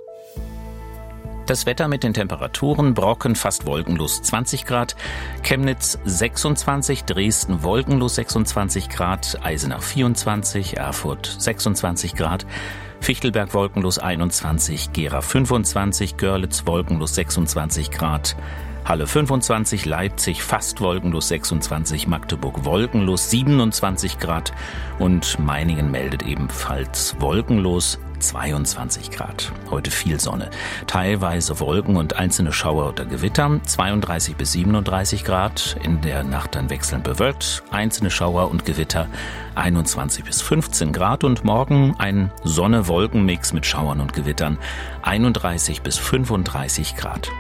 Das Wetter mit den Temperaturen: Brocken fast wolkenlos zwanzig Grad, Chemnitz sechsundzwanzig, Dresden wolkenlos sechsundzwanzig Grad, Eisenach vierundzwanzig, Erfurt sechsundzwanzig Grad, Fichtelberg wolkenlos einundzwanzig, Gera fünfundzwanzig, Görlitz wolkenlos sechsundzwanzig Grad, Halle fünfundzwanzig, Leipzig fast wolkenlos sechsundzwanzig, Magdeburg wolkenlos siebenundzwanzig Grad und Meiningen meldet ebenfalls wolkenlos zweiundzwanzig Grad. Heute viel Sonne, teilweise Wolken und einzelne Schauer oder Gewitter, zweiunddreißig bis siebenunddreißig Grad, in der Nacht dann wechselnd bewölkt, einzelne Schauer und Gewitter, einundzwanzig bis fünfzehn Grad und morgen ein Sonne-Wolken-Mix mit Schauern und Gewittern, einunddreißig bis fünfunddreißig Grad.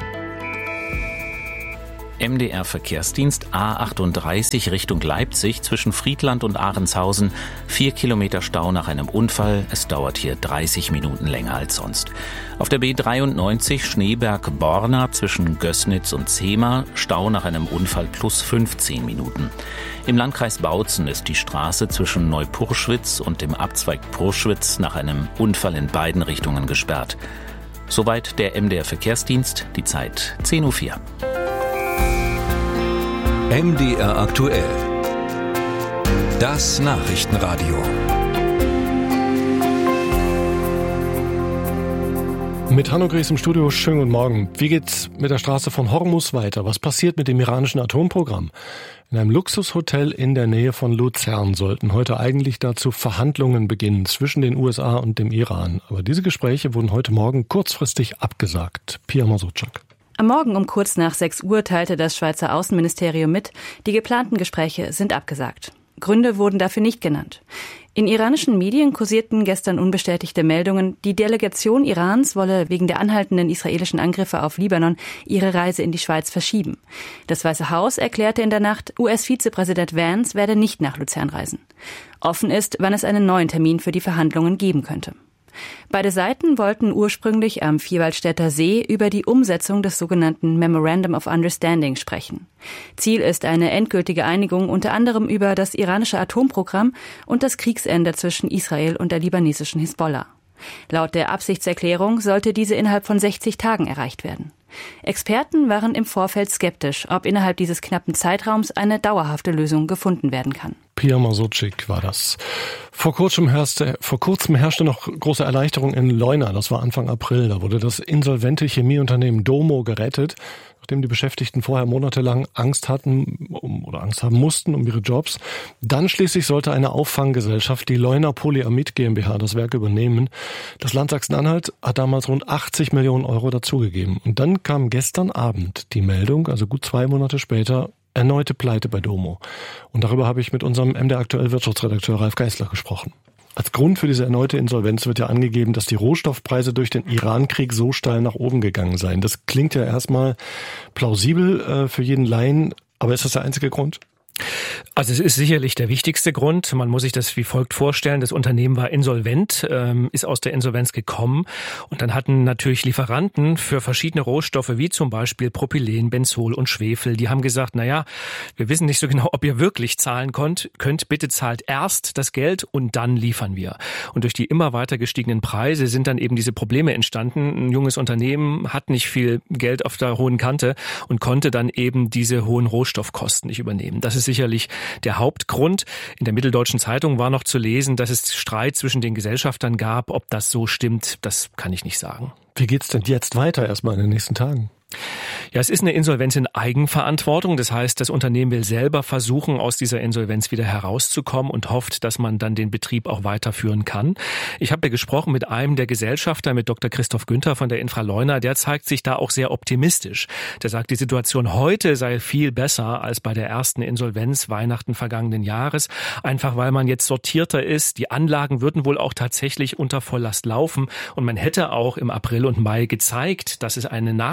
M D R-Verkehrsdienst A achtunddreißig Richtung Leipzig zwischen Friedland und Ahrenshausen. Vier Kilometer Stau nach einem Unfall. Es dauert hier dreißig Minuten länger als sonst. Auf der B dreiundneunzig Schneeberg-Borna zwischen Gößnitz und Zehmer. Stau nach einem Unfall plus fünfzehn Minuten. Im Landkreis Bautzen ist die Straße zwischen Neupurschwitz und dem Abzweig Purschwitz nach einem Unfall in beiden Richtungen gesperrt. Soweit der M D R-Verkehrsdienst. Die Zeit zehn Uhr vier. M D R aktuell. Das Nachrichtenradio. Mit Hanno Gries im Studio, schönen guten Morgen. Wie geht's mit der Straße von Hormuz weiter? Was passiert mit dem iranischen Atomprogramm? In einem Luxushotel in der Nähe von Luzern sollten heute eigentlich dazu Verhandlungen beginnen zwischen den U S A und dem Iran. Aber diese Gespräche wurden heute Morgen kurzfristig abgesagt. Pia Masutschak. Am Morgen um kurz nach sechs Uhr teilte das Schweizer Außenministerium mit, die geplanten Gespräche sind abgesagt. Gründe wurden dafür nicht genannt. In iranischen Medien kursierten gestern unbestätigte Meldungen, die Delegation Irans wolle wegen der anhaltenden israelischen Angriffe auf Libanon ihre Reise in die Schweiz verschieben. Das Weiße Haus erklärte in der Nacht, U S-Vizepräsident Vance werde nicht nach Luzern reisen. Offen ist, wann es einen neuen Termin für die Verhandlungen geben könnte. Beide Seiten wollten ursprünglich am Vierwaldstätter See über die Umsetzung des sogenannten Memorandum of Understanding sprechen. Ziel ist eine endgültige Einigung unter anderem über das iranische Atomprogramm und das Kriegsende zwischen Israel und der libanesischen Hisbollah. Laut der Absichtserklärung sollte diese innerhalb von sechzig Tagen erreicht werden. Experten waren im Vorfeld skeptisch, ob innerhalb dieses knappen Zeitraums eine dauerhafte Lösung gefunden werden kann. Pia Masutschik war das. Vor kurzem, herrschte, vor kurzem herrschte noch große Erleichterung in Leuna. Das war Anfang April. Da wurde das insolvente Chemieunternehmen Domo gerettet, nachdem die Beschäftigten vorher monatelang Angst hatten um, oder Angst haben mussten um ihre Jobs. Dann schließlich sollte eine Auffanggesellschaft, die Leuna Polyamid GmbH, das Werk übernehmen. Das Land Sachsen-Anhalt hat damals rund achtzig Millionen Euro dazugegeben. Und dann kam gestern Abend die Meldung, also gut zwei Monate später, erneute Pleite bei Domo. Und darüber habe ich mit unserem M D R aktuell Wirtschaftsredakteur Ralf Geisler gesprochen. Als Grund für diese erneute Insolvenz wird ja angegeben, dass die Rohstoffpreise durch den Iran-Krieg so steil nach oben gegangen seien. Das klingt ja erstmal plausibel äh, für jeden Laien, aber ist das der einzige Grund? Also es ist sicherlich der wichtigste Grund. Man muss sich das wie folgt vorstellen. Das Unternehmen war insolvent, ähm, ist aus der Insolvenz gekommen und dann hatten natürlich Lieferanten für verschiedene Rohstoffe wie zum Beispiel Propylen, Benzol und Schwefel, die haben gesagt, na ja, wir wissen nicht so genau, ob ihr wirklich zahlen könnt. Könnt bitte zahlt erst das Geld und dann liefern wir. Und durch die immer weiter gestiegenen Preise sind dann eben diese Probleme entstanden. Ein junges Unternehmen hat nicht viel Geld auf der hohen Kante und konnte dann eben diese hohen Rohstoffkosten nicht übernehmen. Das ist sicherlich der Hauptgrund. In der Mitteldeutschen Zeitung war noch zu lesen, dass es Streit zwischen den Gesellschaftern gab. Ob das so stimmt, das kann ich nicht sagen. Wie geht's denn jetzt weiter erstmal in den nächsten Tagen? Ja, es ist eine Insolvenz in Eigenverantwortung. Das heißt, das Unternehmen will selber versuchen, aus dieser Insolvenz wieder herauszukommen und hofft, dass man dann den Betrieb auch weiterführen kann. Ich habe ja gesprochen mit einem der Gesellschafter, mit Doktor Christoph Günther von der Infra Leuna. Der zeigt sich da auch sehr optimistisch. Der sagt, die Situation heute sei viel besser als bei der ersten Insolvenz Weihnachten vergangenen Jahres. Einfach weil man jetzt sortierter ist. Die Anlagen würden wohl auch tatsächlich unter Volllast laufen. Und man hätte auch im April und Mai gezeigt, dass es eine Nachfrage nach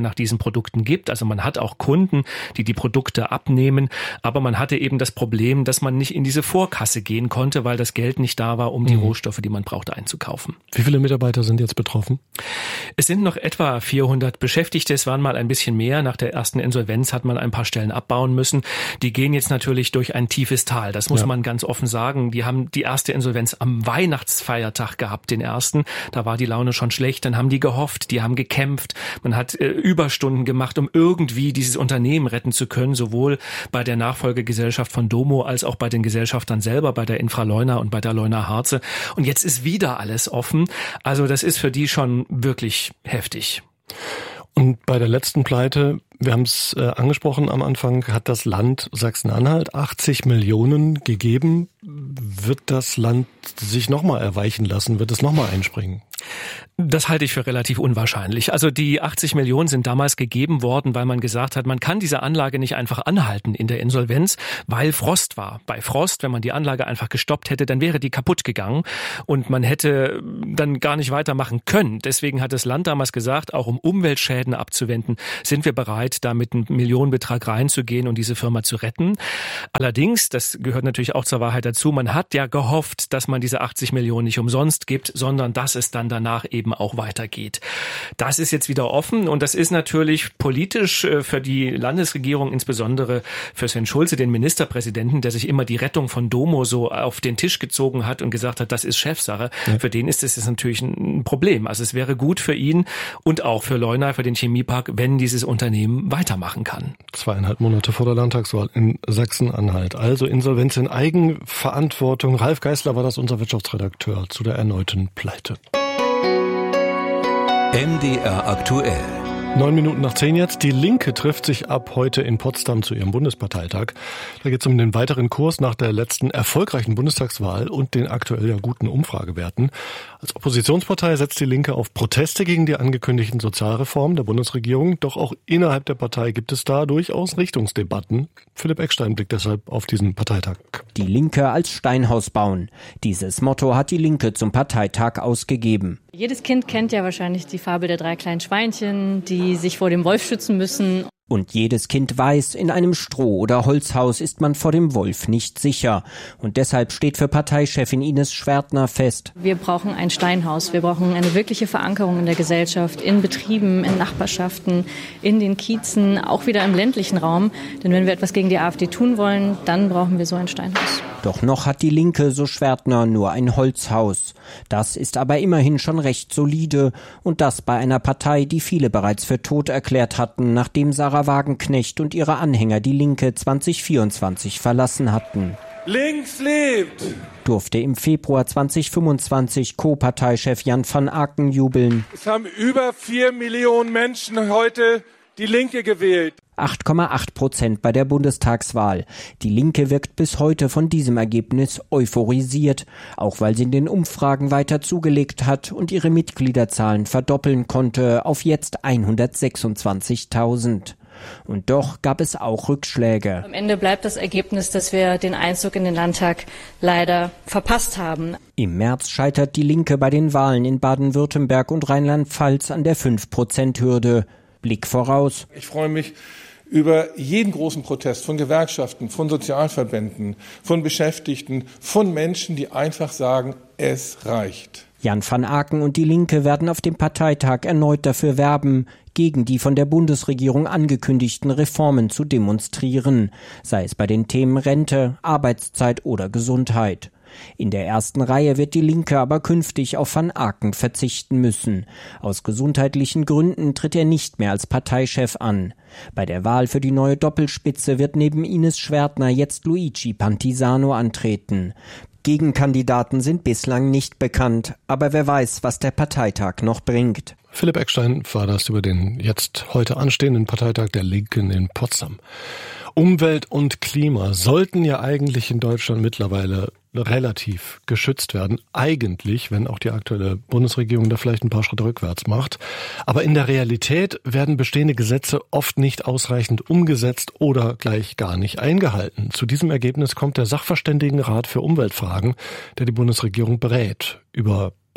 nach diesen Produkten gibt. Also man hat auch Kunden, die die Produkte abnehmen, aber man hatte eben das Problem, dass man nicht in diese Vorkasse gehen konnte, weil das Geld nicht da war, um die mhm. Rohstoffe, die man brauchte, einzukaufen. Wie viele Mitarbeiter sind jetzt betroffen? Es sind noch etwa vierhundert Beschäftigte. Es waren mal ein bisschen mehr. Nach der ersten Insolvenz hat man ein paar Stellen abbauen müssen. Die gehen jetzt natürlich durch ein tiefes Tal. Das muss ja. man ganz offen sagen. Die haben die erste Insolvenz am Weihnachtsfeiertag gehabt, den ersten. Da war die Laune schon schlecht. Dann haben die gehofft, die haben gekämpft. Man hat äh, Überstunden gemacht, um irgendwie dieses Unternehmen retten zu können, sowohl bei der Nachfolgegesellschaft von Domo als auch bei den Gesellschaftern selber, bei der Infraleuna und bei der Leuna Harze. Und jetzt ist wieder alles offen. Also das ist für die schon wirklich heftig. Und bei der letzten Pleite, wir haben es äh, angesprochen am Anfang, hat das Land Sachsen-Anhalt achtzig Millionen gegeben. Wird das Land sich nochmal erweichen lassen? Wird es nochmal einspringen? Das halte ich für relativ unwahrscheinlich. Also die achtzig Millionen sind damals gegeben worden, weil man gesagt hat, man kann diese Anlage nicht einfach anhalten in der Insolvenz, weil Frost war. Bei Frost, wenn man die Anlage einfach gestoppt hätte, dann wäre die kaputt gegangen und man hätte dann gar nicht weitermachen können. Deswegen hat das Land damals gesagt, auch um Umweltschäden abzuwenden, sind wir bereit, da mit einem Millionenbetrag reinzugehen und diese Firma zu retten. Allerdings, das gehört natürlich auch zur Wahrheit dazu, man hat ja gehofft, dass man diese achtzig Millionen nicht umsonst gibt, sondern dass es dann danach eben auch weitergeht. Das ist jetzt wieder offen und das ist natürlich politisch für die Landesregierung, insbesondere für Sven Schulze, den Ministerpräsidenten, der sich immer die Rettung von Domo so auf den Tisch gezogen hat und gesagt hat, das ist Chefsache. Ja. Für den ist es jetzt natürlich ein Problem. Also es wäre gut für ihn und auch für Leuna, für den Chemiepark, wenn dieses Unternehmen weitermachen kann. Zweieinhalb Monate vor der Landtagswahl in Sachsen-Anhalt. Also Insolvenz in Eigenverantwortung. Ralf Geißler war das unser Wirtschaftsredakteur zu der erneuten Pleite. M D R aktuell. Neun Minuten nach zehn jetzt. Die Linke trifft sich ab heute in Potsdam zu ihrem Bundesparteitag. Da geht es um den weiteren Kurs nach der letzten erfolgreichen Bundestagswahl und den aktuell ja guten Umfragewerten. Als Oppositionspartei setzt die Linke auf Proteste gegen die angekündigten Sozialreformen der Bundesregierung. Doch auch innerhalb der Partei gibt es da durchaus Richtungsdebatten. Philipp Eckstein blickt deshalb auf diesen Parteitag. Die Linke als Steinhaus bauen. Dieses Motto hat die Linke zum Parteitag ausgegeben. Jedes Kind kennt ja wahrscheinlich die Fabel der drei kleinen Schweinchen, die sich vor dem Wolf schützen müssen. Und jedes Kind weiß, in einem Stroh- oder Holzhaus ist man vor dem Wolf nicht sicher. Und deshalb steht für Parteichefin Ines Schwertner fest: Wir brauchen ein Steinhaus. Wir brauchen eine wirkliche Verankerung in der Gesellschaft, in Betrieben, in Nachbarschaften, in den Kiezen, auch wieder im ländlichen Raum. Denn wenn wir etwas gegen die AfD tun wollen, dann brauchen wir so ein Steinhaus. Doch noch hat die Linke, so Schwertner, nur ein Holzhaus. Das ist aber immerhin schon recht solide. Und das bei einer Partei, die viele bereits für tot erklärt hatten, nachdem Sarah Wagenknecht und ihre Anhänger die Linke zwanzig vierundzwanzig verlassen hatten. Links lebt! Durfte im Februar zwanzig fünfundzwanzig Co-Parteichef Jan van Aken jubeln. Es haben über vier Millionen Menschen heute die Linke gewählt. acht Komma acht Prozent bei der Bundestagswahl. Die Linke wirkt bis heute von diesem Ergebnis euphorisiert, auch weil sie in den Umfragen weiter zugelegt hat und ihre Mitgliederzahlen verdoppeln konnte auf jetzt hundertsechsundzwanzigtausend. Und doch gab es auch Rückschläge. Am Ende bleibt das Ergebnis, dass wir den Einzug in den Landtag leider verpasst haben. Im März scheitert die Linke bei den Wahlen in Baden-Württemberg und Rheinland-Pfalz an der fünf Prozent Hürde. Blick voraus. Ich freue mich über jeden großen Protest von Gewerkschaften, von Sozialverbänden, von Beschäftigten, von Menschen, die einfach sagen, es reicht. Jan van Aken und die Linke werden auf dem Parteitag erneut dafür werben, gegen die von der Bundesregierung angekündigten Reformen zu demonstrieren, sei es bei den Themen Rente, Arbeitszeit oder Gesundheit. In der ersten Reihe wird die Linke aber künftig auf Van Aken verzichten müssen. Aus gesundheitlichen Gründen tritt er nicht mehr als Parteichef an. Bei der Wahl für die neue Doppelspitze wird neben Ines Schwertner jetzt Luigi Pantisano antreten. Gegenkandidaten sind bislang nicht bekannt, aber wer weiß, was der Parteitag noch bringt. Philipp Eckstein war das über den jetzt heute anstehenden Parteitag der Linken in Potsdam. Umwelt und Klima sollten ja eigentlich in Deutschland mittlerweile relativ geschützt werden. Eigentlich, wenn auch die aktuelle Bundesregierung da vielleicht ein paar Schritte rückwärts macht. Aber in der Realität werden bestehende Gesetze oft nicht ausreichend umgesetzt oder gleich gar nicht eingehalten. Zu diesem Ergebnis kommt der Sachverständigenrat für Umweltfragen, der die Bundesregierung berät über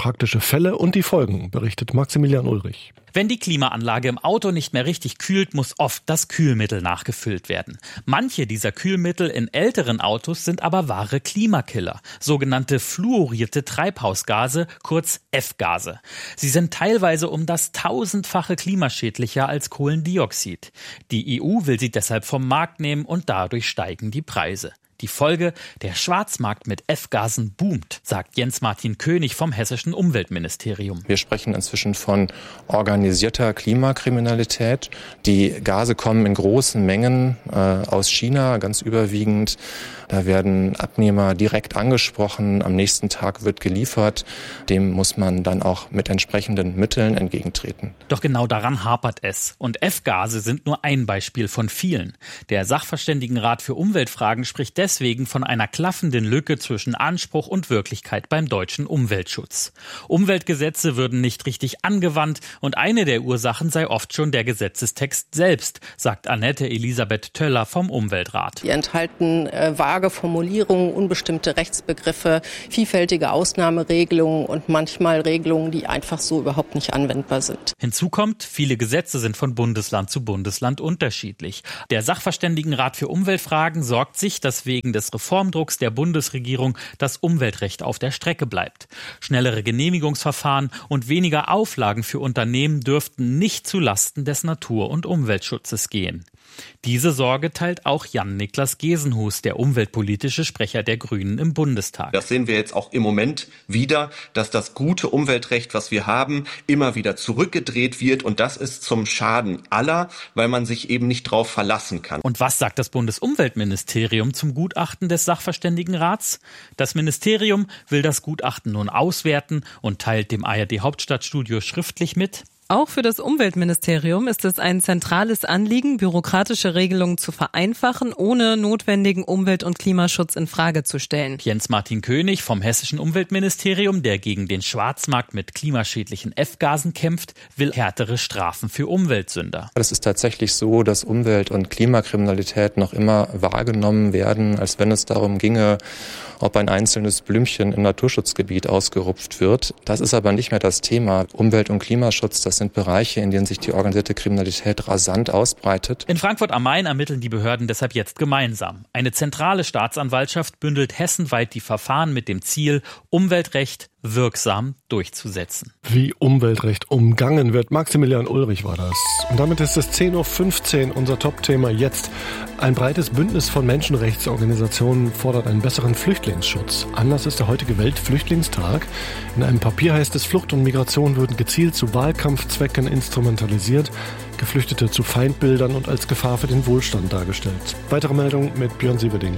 praktische Fälle und die Folgen, berichtet Maximilian Ulrich. Wenn die Klimaanlage im Auto nicht mehr richtig kühlt, muss oft das Kühlmittel nachgefüllt werden. Manche dieser Kühlmittel in älteren Autos sind aber wahre Klimakiller, sogenannte fluorierte Treibhausgase, kurz F-Gase. Sie sind teilweise um das tausendfache klimaschädlicher als Kohlendioxid. Die E U will sie deshalb vom Markt nehmen und dadurch steigen die Preise. Die Folge, der Schwarzmarkt mit F-Gasen boomt, sagt Jens-Martin König vom hessischen Umweltministerium. Wir sprechen inzwischen von organisierter Klimakriminalität. Die Gase kommen in großen Mengen äh, aus China, ganz überwiegend. Da werden Abnehmer direkt angesprochen, am nächsten Tag wird geliefert. Dem muss man dann auch mit entsprechenden Mitteln entgegentreten. Doch genau daran hapert es. Und F-Gase sind nur ein Beispiel von vielen. Der Sachverständigenrat für Umweltfragen spricht deswegen Deswegen von einer klaffenden Lücke zwischen Anspruch und Wirklichkeit beim deutschen Umweltschutz. Umweltgesetze würden nicht richtig angewandt und eine der Ursachen sei oft schon der Gesetzestext selbst, sagt Annette Elisabeth Töller vom Umweltrat. Die enthalten äh, vage Formulierungen, unbestimmte Rechtsbegriffe, vielfältige Ausnahmeregelungen und manchmal Regelungen, die einfach so überhaupt nicht anwendbar sind. Hinzu kommt, viele Gesetze sind von Bundesland zu Bundesland unterschiedlich. Der Sachverständigenrat für Umweltfragen sorgt sich, dass wegen des Reformdrucks der Bundesregierung das Umweltrecht auf der Strecke bleibt. Schnellere Genehmigungsverfahren und weniger Auflagen für Unternehmen dürften nicht zulasten des Natur- und Umweltschutzes gehen. Diese Sorge teilt auch Jan-Niklas Gesenhus, der umweltpolitische Sprecher der Grünen im Bundestag. Das sehen wir jetzt auch im Moment wieder, dass das gute Umweltrecht, was wir haben, immer wieder zurückgedreht wird. Und das ist zum Schaden aller, weil man sich eben nicht drauf verlassen kann. Und was sagt das Bundesumweltministerium zum Gutachten des Sachverständigenrats? Das Ministerium will das Gutachten nun auswerten und teilt dem A R D-Hauptstadtstudio schriftlich mit: Auch für das Umweltministerium ist es ein zentrales Anliegen, bürokratische Regelungen zu vereinfachen, ohne notwendigen Umwelt- und Klimaschutz in Frage zu stellen. Jens-Martin König vom hessischen Umweltministerium, der gegen den Schwarzmarkt mit klimaschädlichen F-Gasen kämpft, will härtere Strafen für Umweltsünder. Es ist tatsächlich so, dass Umwelt- und Klimakriminalität noch immer wahrgenommen werden, als wenn es darum ginge, ob ein einzelnes Blümchen im Naturschutzgebiet ausgerupft wird. Das ist aber nicht mehr das Thema. Umwelt- und Klimaschutz, das sind Bereiche, in denen sich die organisierte Kriminalität rasant ausbreitet. In Frankfurt am Main ermitteln die Behörden deshalb jetzt gemeinsam. Eine zentrale Staatsanwaltschaft bündelt hessenweit die Verfahren mit dem Ziel, Umweltrecht wirksam durchzusetzen. Wie Umweltrecht umgangen wird. Maximilian Ulrich war das. Und damit ist es zehn Uhr fünfzehn, unser Top-Thema jetzt. Ein breites Bündnis von Menschenrechtsorganisationen fordert einen besseren Flüchtlingsschutz. Anlass ist der heutige Weltflüchtlingstag. In einem Papier heißt es, Flucht und Migration würden gezielt zu Wahlkampfzwecken instrumentalisiert, Geflüchtete zu Feindbildern und als Gefahr für den Wohlstand dargestellt. Weitere Meldung mit Björn Sieverding.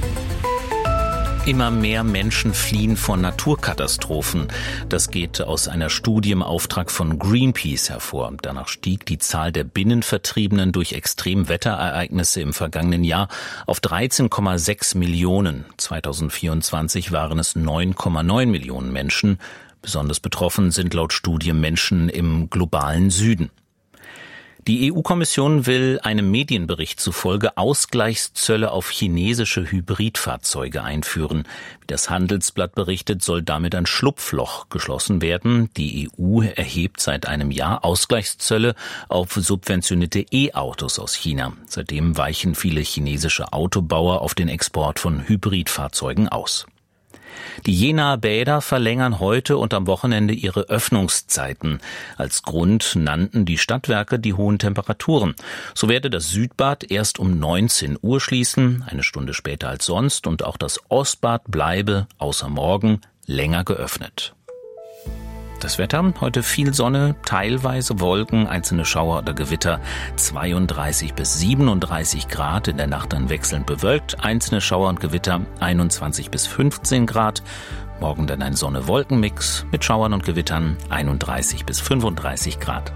Immer mehr Menschen fliehen vor Naturkatastrophen. Das geht aus einer Studie im Auftrag von Greenpeace hervor. Danach stieg die Zahl der Binnenvertriebenen durch Extremwetterereignisse im vergangenen Jahr auf dreizehn Komma sechs Millionen. zweitausendvierundzwanzig waren es neun Komma neun Millionen Menschen. Besonders betroffen sind laut Studie Menschen im globalen Süden. Die E U-Kommission will einem Medienbericht zufolge Ausgleichszölle auf chinesische Hybridfahrzeuge einführen. Wie das Handelsblatt berichtet, soll damit ein Schlupfloch geschlossen werden. Die E U erhebt seit einem Jahr Ausgleichszölle auf subventionierte E-Autos aus China. Seitdem weichen viele chinesische Autobauer auf den Export von Hybridfahrzeugen aus. Die Jenaer Bäder verlängern heute und am Wochenende ihre Öffnungszeiten. Als Grund nannten die Stadtwerke die hohen Temperaturen. So werde das Südbad erst um neunzehn Uhr schließen, eine Stunde später als sonst, und auch das Ostbad bleibe außer morgen länger geöffnet. Das Wetter, heute viel Sonne, teilweise Wolken, einzelne Schauer oder Gewitter, zweiunddreißig bis siebenunddreißig Grad, in der Nacht dann wechselnd bewölkt, einzelne Schauer und Gewitter, einundzwanzig bis fünfzehn Grad, morgen dann ein Sonne-Wolken-Mix mit Schauern und Gewittern, einunddreißig bis fünfunddreißig Grad.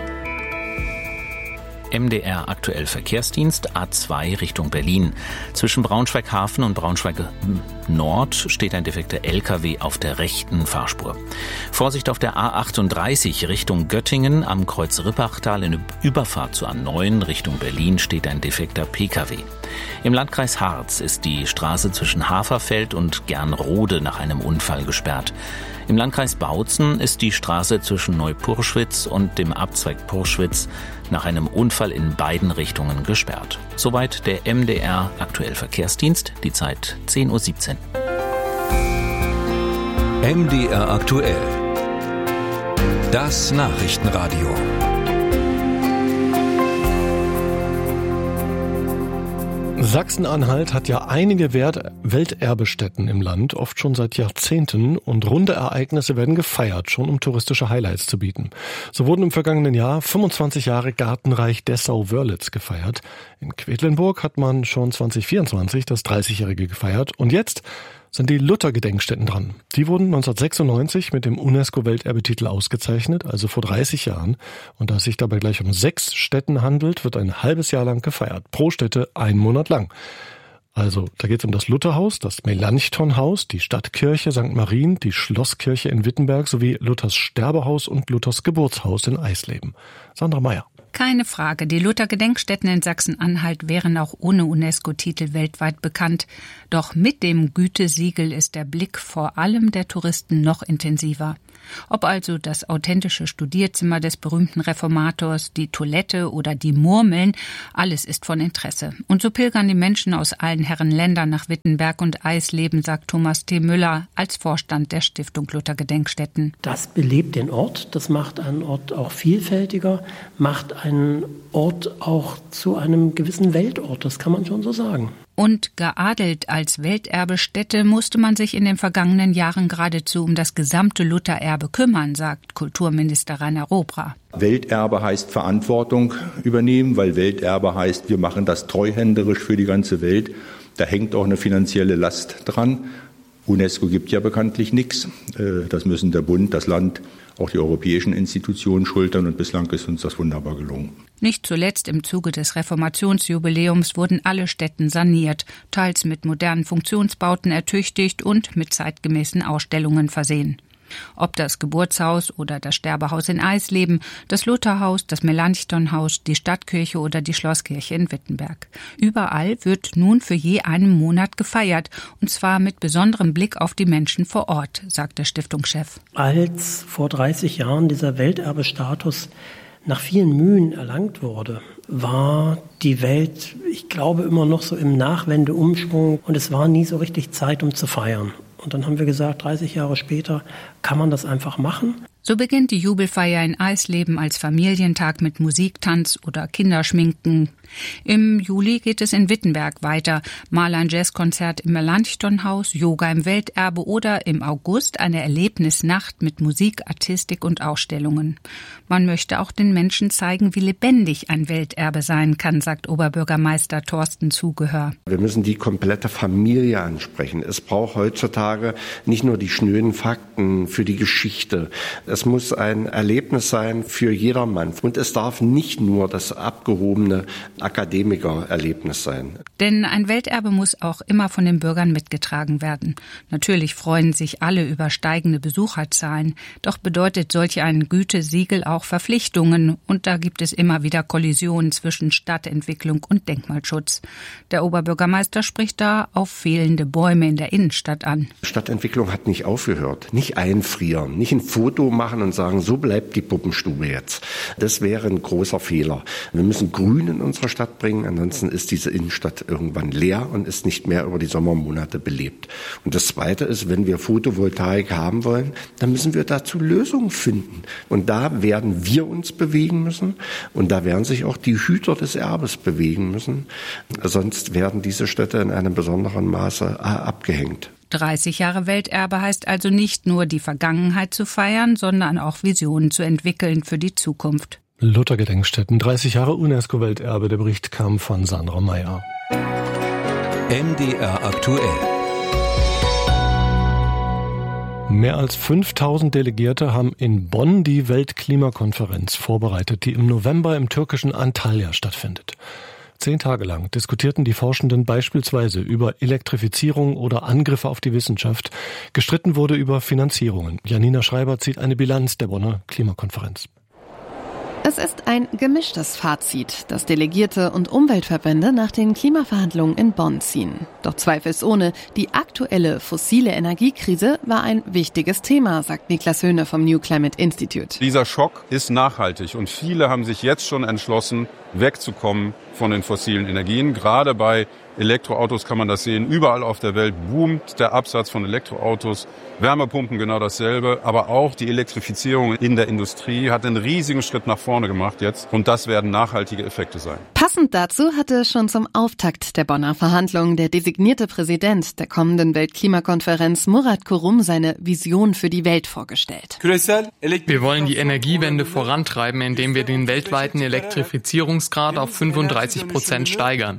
M D R aktuell Verkehrsdienst A zwei Richtung Berlin. Zwischen Braunschweig-Hafen und Braunschweig-Nord steht ein defekter L K W auf der rechten Fahrspur. Vorsicht auf der A achtunddreißig Richtung Göttingen. Am Kreuz Rippachtal in Überfahrt zur A neun Richtung Berlin steht ein defekter P K W. Im Landkreis Harz ist die Straße zwischen Haferfeld und Gernrode nach einem Unfall gesperrt. Im Landkreis Bautzen ist die Straße zwischen Neupurschwitz und dem Abzweig Purschwitz nach einem Unfall in beiden Richtungen gesperrt. Soweit der M D R Aktuell Verkehrsdienst, die Zeit zehn Uhr siebzehn. M D R Aktuell. Das Nachrichtenradio. Sachsen-Anhalt hat ja einige Wert- Welterbestätten im Land, oft schon seit Jahrzehnten, und runde Ereignisse werden gefeiert, schon um touristische Highlights zu bieten. So wurden im vergangenen Jahr fünfundzwanzig Jahre Gartenreich Dessau-Wörlitz gefeiert. In Quedlinburg hat man schon zwanzig vierundzwanzig das dreißigjährige gefeiert, und jetzt sind die Luther-Gedenkstätten dran. Die wurden neunzehnhundertsechsundneunzig mit dem UNESCO-Welterbetitel ausgezeichnet, also vor dreißig Jahren. Und da es sich dabei gleich um sechs Stätten handelt, wird ein halbes Jahr lang gefeiert. Pro Stätte einen Monat lang. Also, da geht es um das Lutherhaus, das Melanchthonhaus, die Stadtkirche Sankt Marien, die Schlosskirche in Wittenberg sowie Luthers Sterbehaus und Luthers Geburtshaus in Eisleben. Sandra Meyer. Keine Frage, die Luther-Gedenkstätten in Sachsen-Anhalt wären auch ohne UNESCO-Titel weltweit bekannt. Doch mit dem Gütesiegel ist der Blick vor allem der Touristen noch intensiver. Ob also das authentische Studierzimmer des berühmten Reformators, die Toilette oder die Murmeln, alles ist von Interesse. Und so pilgern die Menschen aus allen Herren Ländern nach Wittenberg und Eisleben, sagt Thomas T. Müller als Vorstand der Stiftung Luther-Gedenkstätten. Das belebt den Ort, das macht einen Ort auch vielfältiger, macht einen Ort auch zu einem gewissen Weltort, das kann man schon so sagen. Und geadelt als Welterbestätte musste man sich in den vergangenen Jahren geradezu um das gesamte Luthererbe kümmern, sagt Kulturminister Rainer Robra. Welterbe heißt Verantwortung übernehmen, weil Welterbe heißt, wir machen das treuhänderisch für die ganze Welt. Da hängt auch eine finanzielle Last dran. UNESCO gibt ja bekanntlich nichts. Das müssen der Bund, das Land, auch die europäischen Institutionen schultern, und bislang ist uns das wunderbar gelungen. Nicht zuletzt im Zuge des Reformationsjubiläums wurden alle Stätten saniert, teils mit modernen Funktionsbauten ertüchtigt und mit zeitgemäßen Ausstellungen versehen. Ob das Geburtshaus oder das Sterbehaus in Eisleben, das Lutherhaus, das Melanchthonhaus, die Stadtkirche oder die Schlosskirche in Wittenberg. Überall wird nun für je einen Monat gefeiert, und zwar mit besonderem Blick auf die Menschen vor Ort, sagt der Stiftungschef. Als vor dreißig Jahren dieser Welterbestatus nach vielen Mühen erlangt wurde, war die Welt, ich glaube, immer noch so im Nachwendeumschwung, und es war nie so richtig Zeit, um zu feiern. Und dann haben wir gesagt, dreißig Jahre später kann man das einfach machen. So beginnt die Jubelfeier in Eisleben als Familientag mit Musik, Tanz oder Kinderschminken. Im Juli geht es in Wittenberg weiter. Mal ein Jazzkonzert im Melanchthonhaus, Yoga im Welterbe oder im August eine Erlebnisnacht mit Musik, Artistik und Ausstellungen. Man möchte auch den Menschen zeigen, wie lebendig ein Welterbe sein kann, sagt Oberbürgermeister Thorsten Zugehör. Wir müssen die komplette Familie ansprechen. Es braucht heutzutage nicht nur die schnöden Fakten für die Geschichte. Es muss ein Erlebnis sein für jedermann. Und es darf nicht nur das abgehobene Akademikererlebnis sein. Denn ein Welterbe muss auch immer von den Bürgern mitgetragen werden. Natürlich freuen sich alle über steigende Besucherzahlen. Doch bedeutet solch ein Gütesiegel auch Verpflichtungen. Und da gibt es immer wieder Kollisionen zwischen Stadtentwicklung und Denkmalschutz. Der Oberbürgermeister spricht da auf fehlende Bäume in der Innenstadt an. Stadtentwicklung hat nicht aufgehört. Nicht einfrieren, nicht ein Foto machen und sagen, so bleibt die Puppenstube jetzt. Das wäre ein großer Fehler. Wir müssen Grün in unserer Stadt bringen, ansonsten ist diese Innenstadt irgendwann leer und ist nicht mehr über die Sommermonate belebt. Und das Zweite ist, wenn wir Photovoltaik haben wollen, dann müssen wir dazu Lösungen finden. Und da werden wir uns bewegen müssen, und da werden sich auch die Hüter des Erbes bewegen müssen. Sonst werden diese Städte in einem besonderen Maße abgehängt. dreißig Jahre Welterbe heißt also nicht nur die Vergangenheit zu feiern, sondern auch Visionen zu entwickeln für die Zukunft. Luther-Gedenkstätten, dreißig Jahre UNESCO-Welterbe. Der Bericht kam von Sandra Meyer. M D R aktuell. Mehr als fünftausend Delegierte haben in Bonn die Weltklimakonferenz vorbereitet, die im November im türkischen Antalya stattfindet. Zehn Tage lang diskutierten die Forschenden beispielsweise über Elektrifizierung oder Angriffe auf die Wissenschaft. Gestritten wurde über Finanzierungen. Janina Schreiber zieht eine Bilanz der Bonner Klimakonferenz. Es ist ein gemischtes Fazit, das Delegierte und Umweltverbände nach den Klimaverhandlungen in Bonn ziehen. Doch zweifelsohne, die aktuelle fossile Energiekrise war ein wichtiges Thema, sagt Niklas Höhne vom New Climate Institute. Dieser Schock ist nachhaltig und viele haben sich jetzt schon entschlossen, wegzukommen von den fossilen Energien. Gerade bei Elektroautos kann man das sehen. Überall auf der Welt boomt der Absatz von Elektroautos. Wärmepumpen genau dasselbe. Aber auch die Elektrifizierung in der Industrie hat einen riesigen Schritt nach vorne gemacht jetzt. Und das werden nachhaltige Effekte sein. Passend dazu hatte schon zum Auftakt der Bonner Verhandlungen der designierte Präsident der kommenden Weltklimakonferenz Murat Kurum seine Vision für die Welt vorgestellt. Wir wollen die Energiewende vorantreiben, indem wir den weltweiten Elektrifizierungsgrad auf fünfunddreißig Prozent steigern.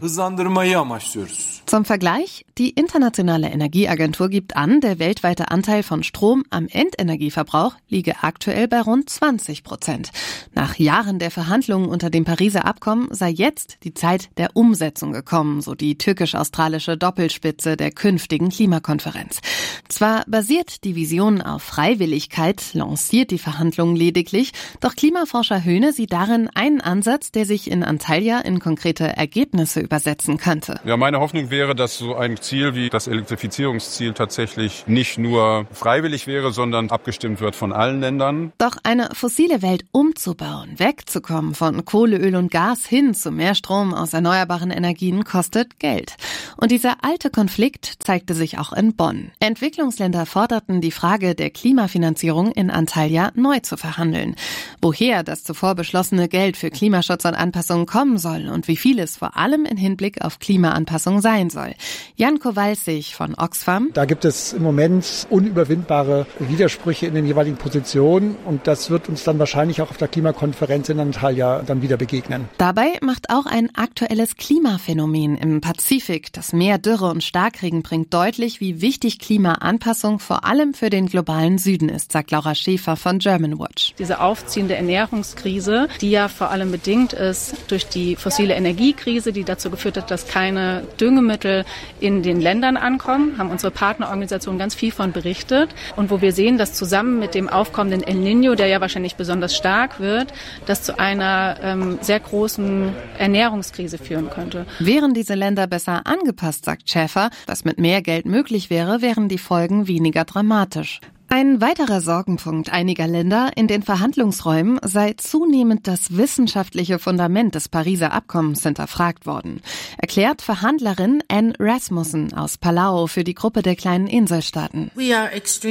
Zum Vergleich, die Internationale Energieagentur gibt an, der weltweite Anteil von Strom am Endenergieverbrauch liege aktuell bei rund zwanzig Prozent. Nach Jahren der Verhandlungen unter dem Pariser Abkommen sei jetzt die Zeit der Umsetzung gekommen, so die türkisch-australische Doppelspitze der künftigen Klimakonferenz. Zwar basiert die Vision auf Freiwilligkeit, lanciert die Verhandlungen lediglich, doch Klimaforscher Höhne sieht darin einen Ansatz, der sich in Antalya in konkrete Ergebnisse übersetzen könnte. Ja, meine Hoffnung wäre, dass so ein Ziel wie das Elektrifizierungsziel tatsächlich nicht nur freiwillig wäre, sondern abgestimmt wird von allen Ländern. Doch eine fossile Welt umzubauen, wegzukommen von Kohle, Öl und Gas hin zu mehr Strom aus erneuerbaren Energien kostet Geld. Und dieser alte Konflikt zeigte sich auch in Bonn. Entwicklungsländer forderten, die Frage der Klimafinanzierung in Antalya neu zu verhandeln. Woher das zuvor beschlossene Geld für Klimaschutz und Anpassung kommen soll und wie viel es vor allem in Hinblick auf Klimaanpassung sein soll. Jan Kowalsig von Oxfam. Da gibt es im Moment unüberwindbare Widersprüche in den jeweiligen Positionen und das wird uns dann wahrscheinlich auch auf der Klimakonferenz in Antalya dann wieder begegnen. Dabei macht auch ein aktuelles Klimaphänomen im Pazifik, das Meer, Dürre und Starkregen bringt deutlich, wie wichtig Klimaanpassung vor allem für den globalen Süden ist, sagt Laura Schäfer von Germanwatch. Diese aufziehende Ernährungskrise, die ja vor allem bedingt ist durch die fossile Energiekrise, die dazu geführt hat, dass keine Düngemittel in den Ländern ankommen, haben unsere Partnerorganisationen ganz viel von berichtet. Und wo wir sehen, dass zusammen mit dem aufkommenden El Niño, der ja wahrscheinlich besonders stark wird, das zu einer ähm, sehr großen Ernährungskrise führen könnte. Wären diese Länder besser angepasst, sagt Schäfer, was mit mehr Geld möglich wäre, wären die Folgen weniger dramatisch. Ein weiterer Sorgenpunkt einiger Länder in den Verhandlungsräumen sei zunehmend das wissenschaftliche Fundament des Pariser Abkommens hinterfragt worden. Erklärt Verhandlerin Anne Rasmussen aus Palau für die Gruppe der kleinen Inselstaaten. Wir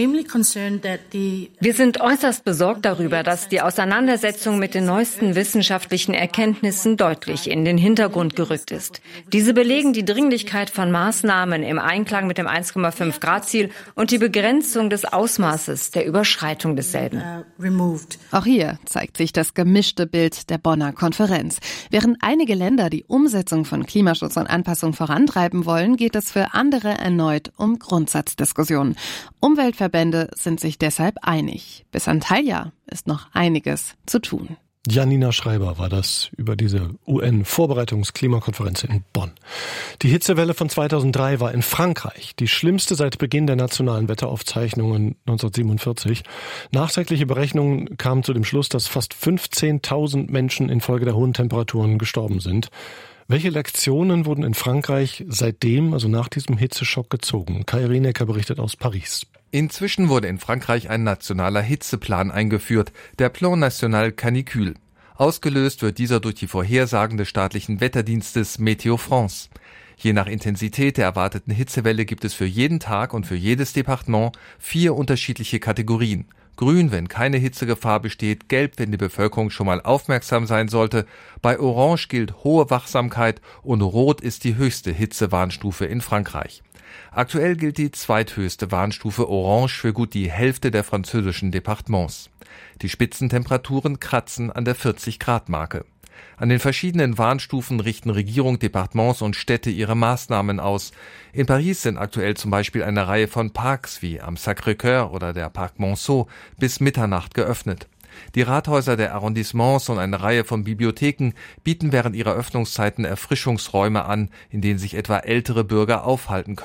sind äußerst besorgt darüber, dass die Auseinandersetzung mit den neuesten wissenschaftlichen Erkenntnissen deutlich in den Hintergrund gerückt ist. Diese belegen die Dringlichkeit von Maßnahmen im Einklang mit dem eins Komma fünf Grad Ziel und die Begrenzung des Ausmaßes der Überschreitung desselben. Auch hier zeigt sich das gemischte Bild der Bonner Konferenz. Während einige Länder die Umsetzung von Klimaschutz und Anpassung vorantreiben wollen, geht es für andere erneut um Grundsatzdiskussionen. Umweltverbände sind sich deshalb einig. Bis Antalya ist noch einiges zu tun. Janina Schreiber war das über diese U N-Vorbereitungsklimakonferenz in Bonn. Die Hitzewelle von zweitausenddrei war in Frankreich die schlimmste seit Beginn der nationalen Wetteraufzeichnungen neunzehnhundertsiebenundvierzig. Nachträgliche Berechnungen kamen zu dem Schluss, dass fast fünfzehntausend Menschen infolge der hohen Temperaturen gestorben sind. Welche Lektionen wurden in Frankreich seitdem, also nach diesem Hitzeschock, gezogen? Kai Rienecker berichtet aus Paris. Inzwischen wurde in Frankreich ein nationaler Hitzeplan eingeführt, der Plan National Canicule. Ausgelöst wird dieser durch die Vorhersagen des staatlichen Wetterdienstes Météo France. Je nach Intensität der erwarteten Hitzewelle gibt es für jeden Tag und für jedes Departement vier unterschiedliche Kategorien. Grün, wenn keine Hitzegefahr besteht, gelb, wenn die Bevölkerung schon mal aufmerksam sein sollte, bei Orange gilt hohe Wachsamkeit und Rot ist die höchste Hitzewarnstufe in Frankreich. Aktuell gilt die zweithöchste Warnstufe Orange für gut die Hälfte der französischen Departements. Die Spitzentemperaturen kratzen an der vierzig Grad Marke. An den verschiedenen Warnstufen richten Regierung, Departements und Städte ihre Maßnahmen aus. In Paris sind aktuell zum Beispiel eine Reihe von Parks wie am Sacré-Cœur oder der Parc Monceau bis Mitternacht geöffnet. Die Rathäuser der Arrondissements und eine Reihe von Bibliotheken bieten während ihrer Öffnungszeiten Erfrischungsräume an, in denen sich etwa ältere Bürger aufhalten können.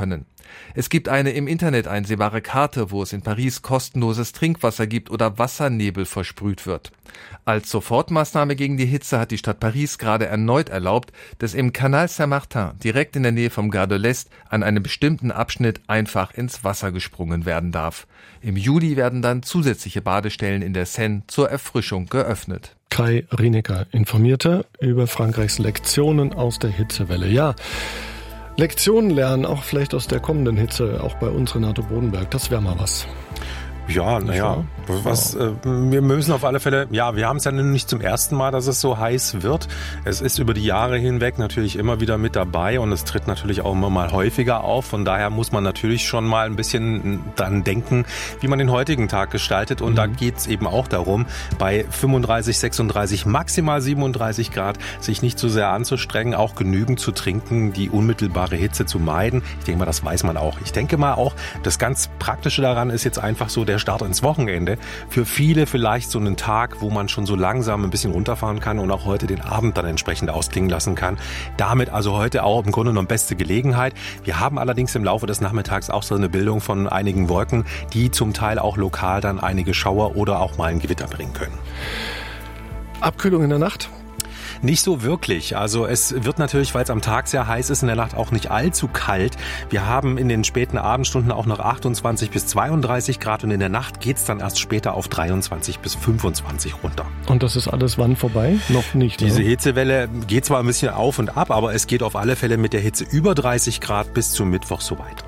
Es gibt eine im Internet einsehbare Karte, wo es in Paris kostenloses Trinkwasser gibt oder Wassernebel versprüht wird. Als Sofortmaßnahme gegen die Hitze hat die Stadt Paris gerade erneut erlaubt, dass im Canal Saint-Martin, direkt in der Nähe vom Gare de l'Est, an einem bestimmten Abschnitt einfach ins Wasser gesprungen werden darf. Im Juli werden dann zusätzliche Badestellen in der Seine zur Erfrischung geöffnet. Kai Rienecker informierte über Frankreichs Lektionen aus der Hitzewelle. Ja, Lektionen lernen, auch vielleicht aus der kommenden Hitze, auch bei uns, Renato Bodenberg, das wäre mal was. Ja, naja, was, äh, wir müssen auf alle Fälle, ja, wir haben es ja nicht zum ersten Mal, dass es so heiß wird. Es ist über die Jahre hinweg natürlich immer wieder mit dabei und es tritt natürlich auch immer mal häufiger auf. Von daher muss man natürlich schon mal ein bisschen dran denken, wie man den heutigen Tag gestaltet. Und mhm. da geht's eben auch darum, bei fünfunddreißig, sechsunddreißig, maximal siebenunddreißig Grad sich nicht zu sehr anzustrengen, auch genügend zu trinken, die unmittelbare Hitze zu meiden. Ich denke mal, das weiß man auch. Ich denke mal auch, das ganz Praktische daran ist jetzt einfach so der Start ins Wochenende. Für viele vielleicht so einen Tag, wo man schon so langsam ein bisschen runterfahren kann und auch heute den Abend dann entsprechend ausklingen lassen kann. Damit also heute auch im Grunde genommen beste Gelegenheit. Wir haben allerdings im Laufe des Nachmittags auch so eine Bildung von einigen Wolken, die zum Teil auch lokal dann einige Schauer oder auch mal ein Gewitter bringen können. Abkühlung in der Nacht? Nicht so wirklich. Also es wird natürlich, weil es am Tag sehr heiß ist, in der Nacht auch nicht allzu kalt. Wir haben in den späten Abendstunden auch noch achtundzwanzig bis zweiunddreißig Grad und in der Nacht geht's dann erst später auf dreiundzwanzig bis fünfundzwanzig runter. Und das ist alles wann vorbei? Noch nicht. Diese oder? Hitzewelle geht zwar ein bisschen auf und ab, aber es geht auf alle Fälle mit der Hitze über dreißig Grad bis zum Mittwoch so weiter.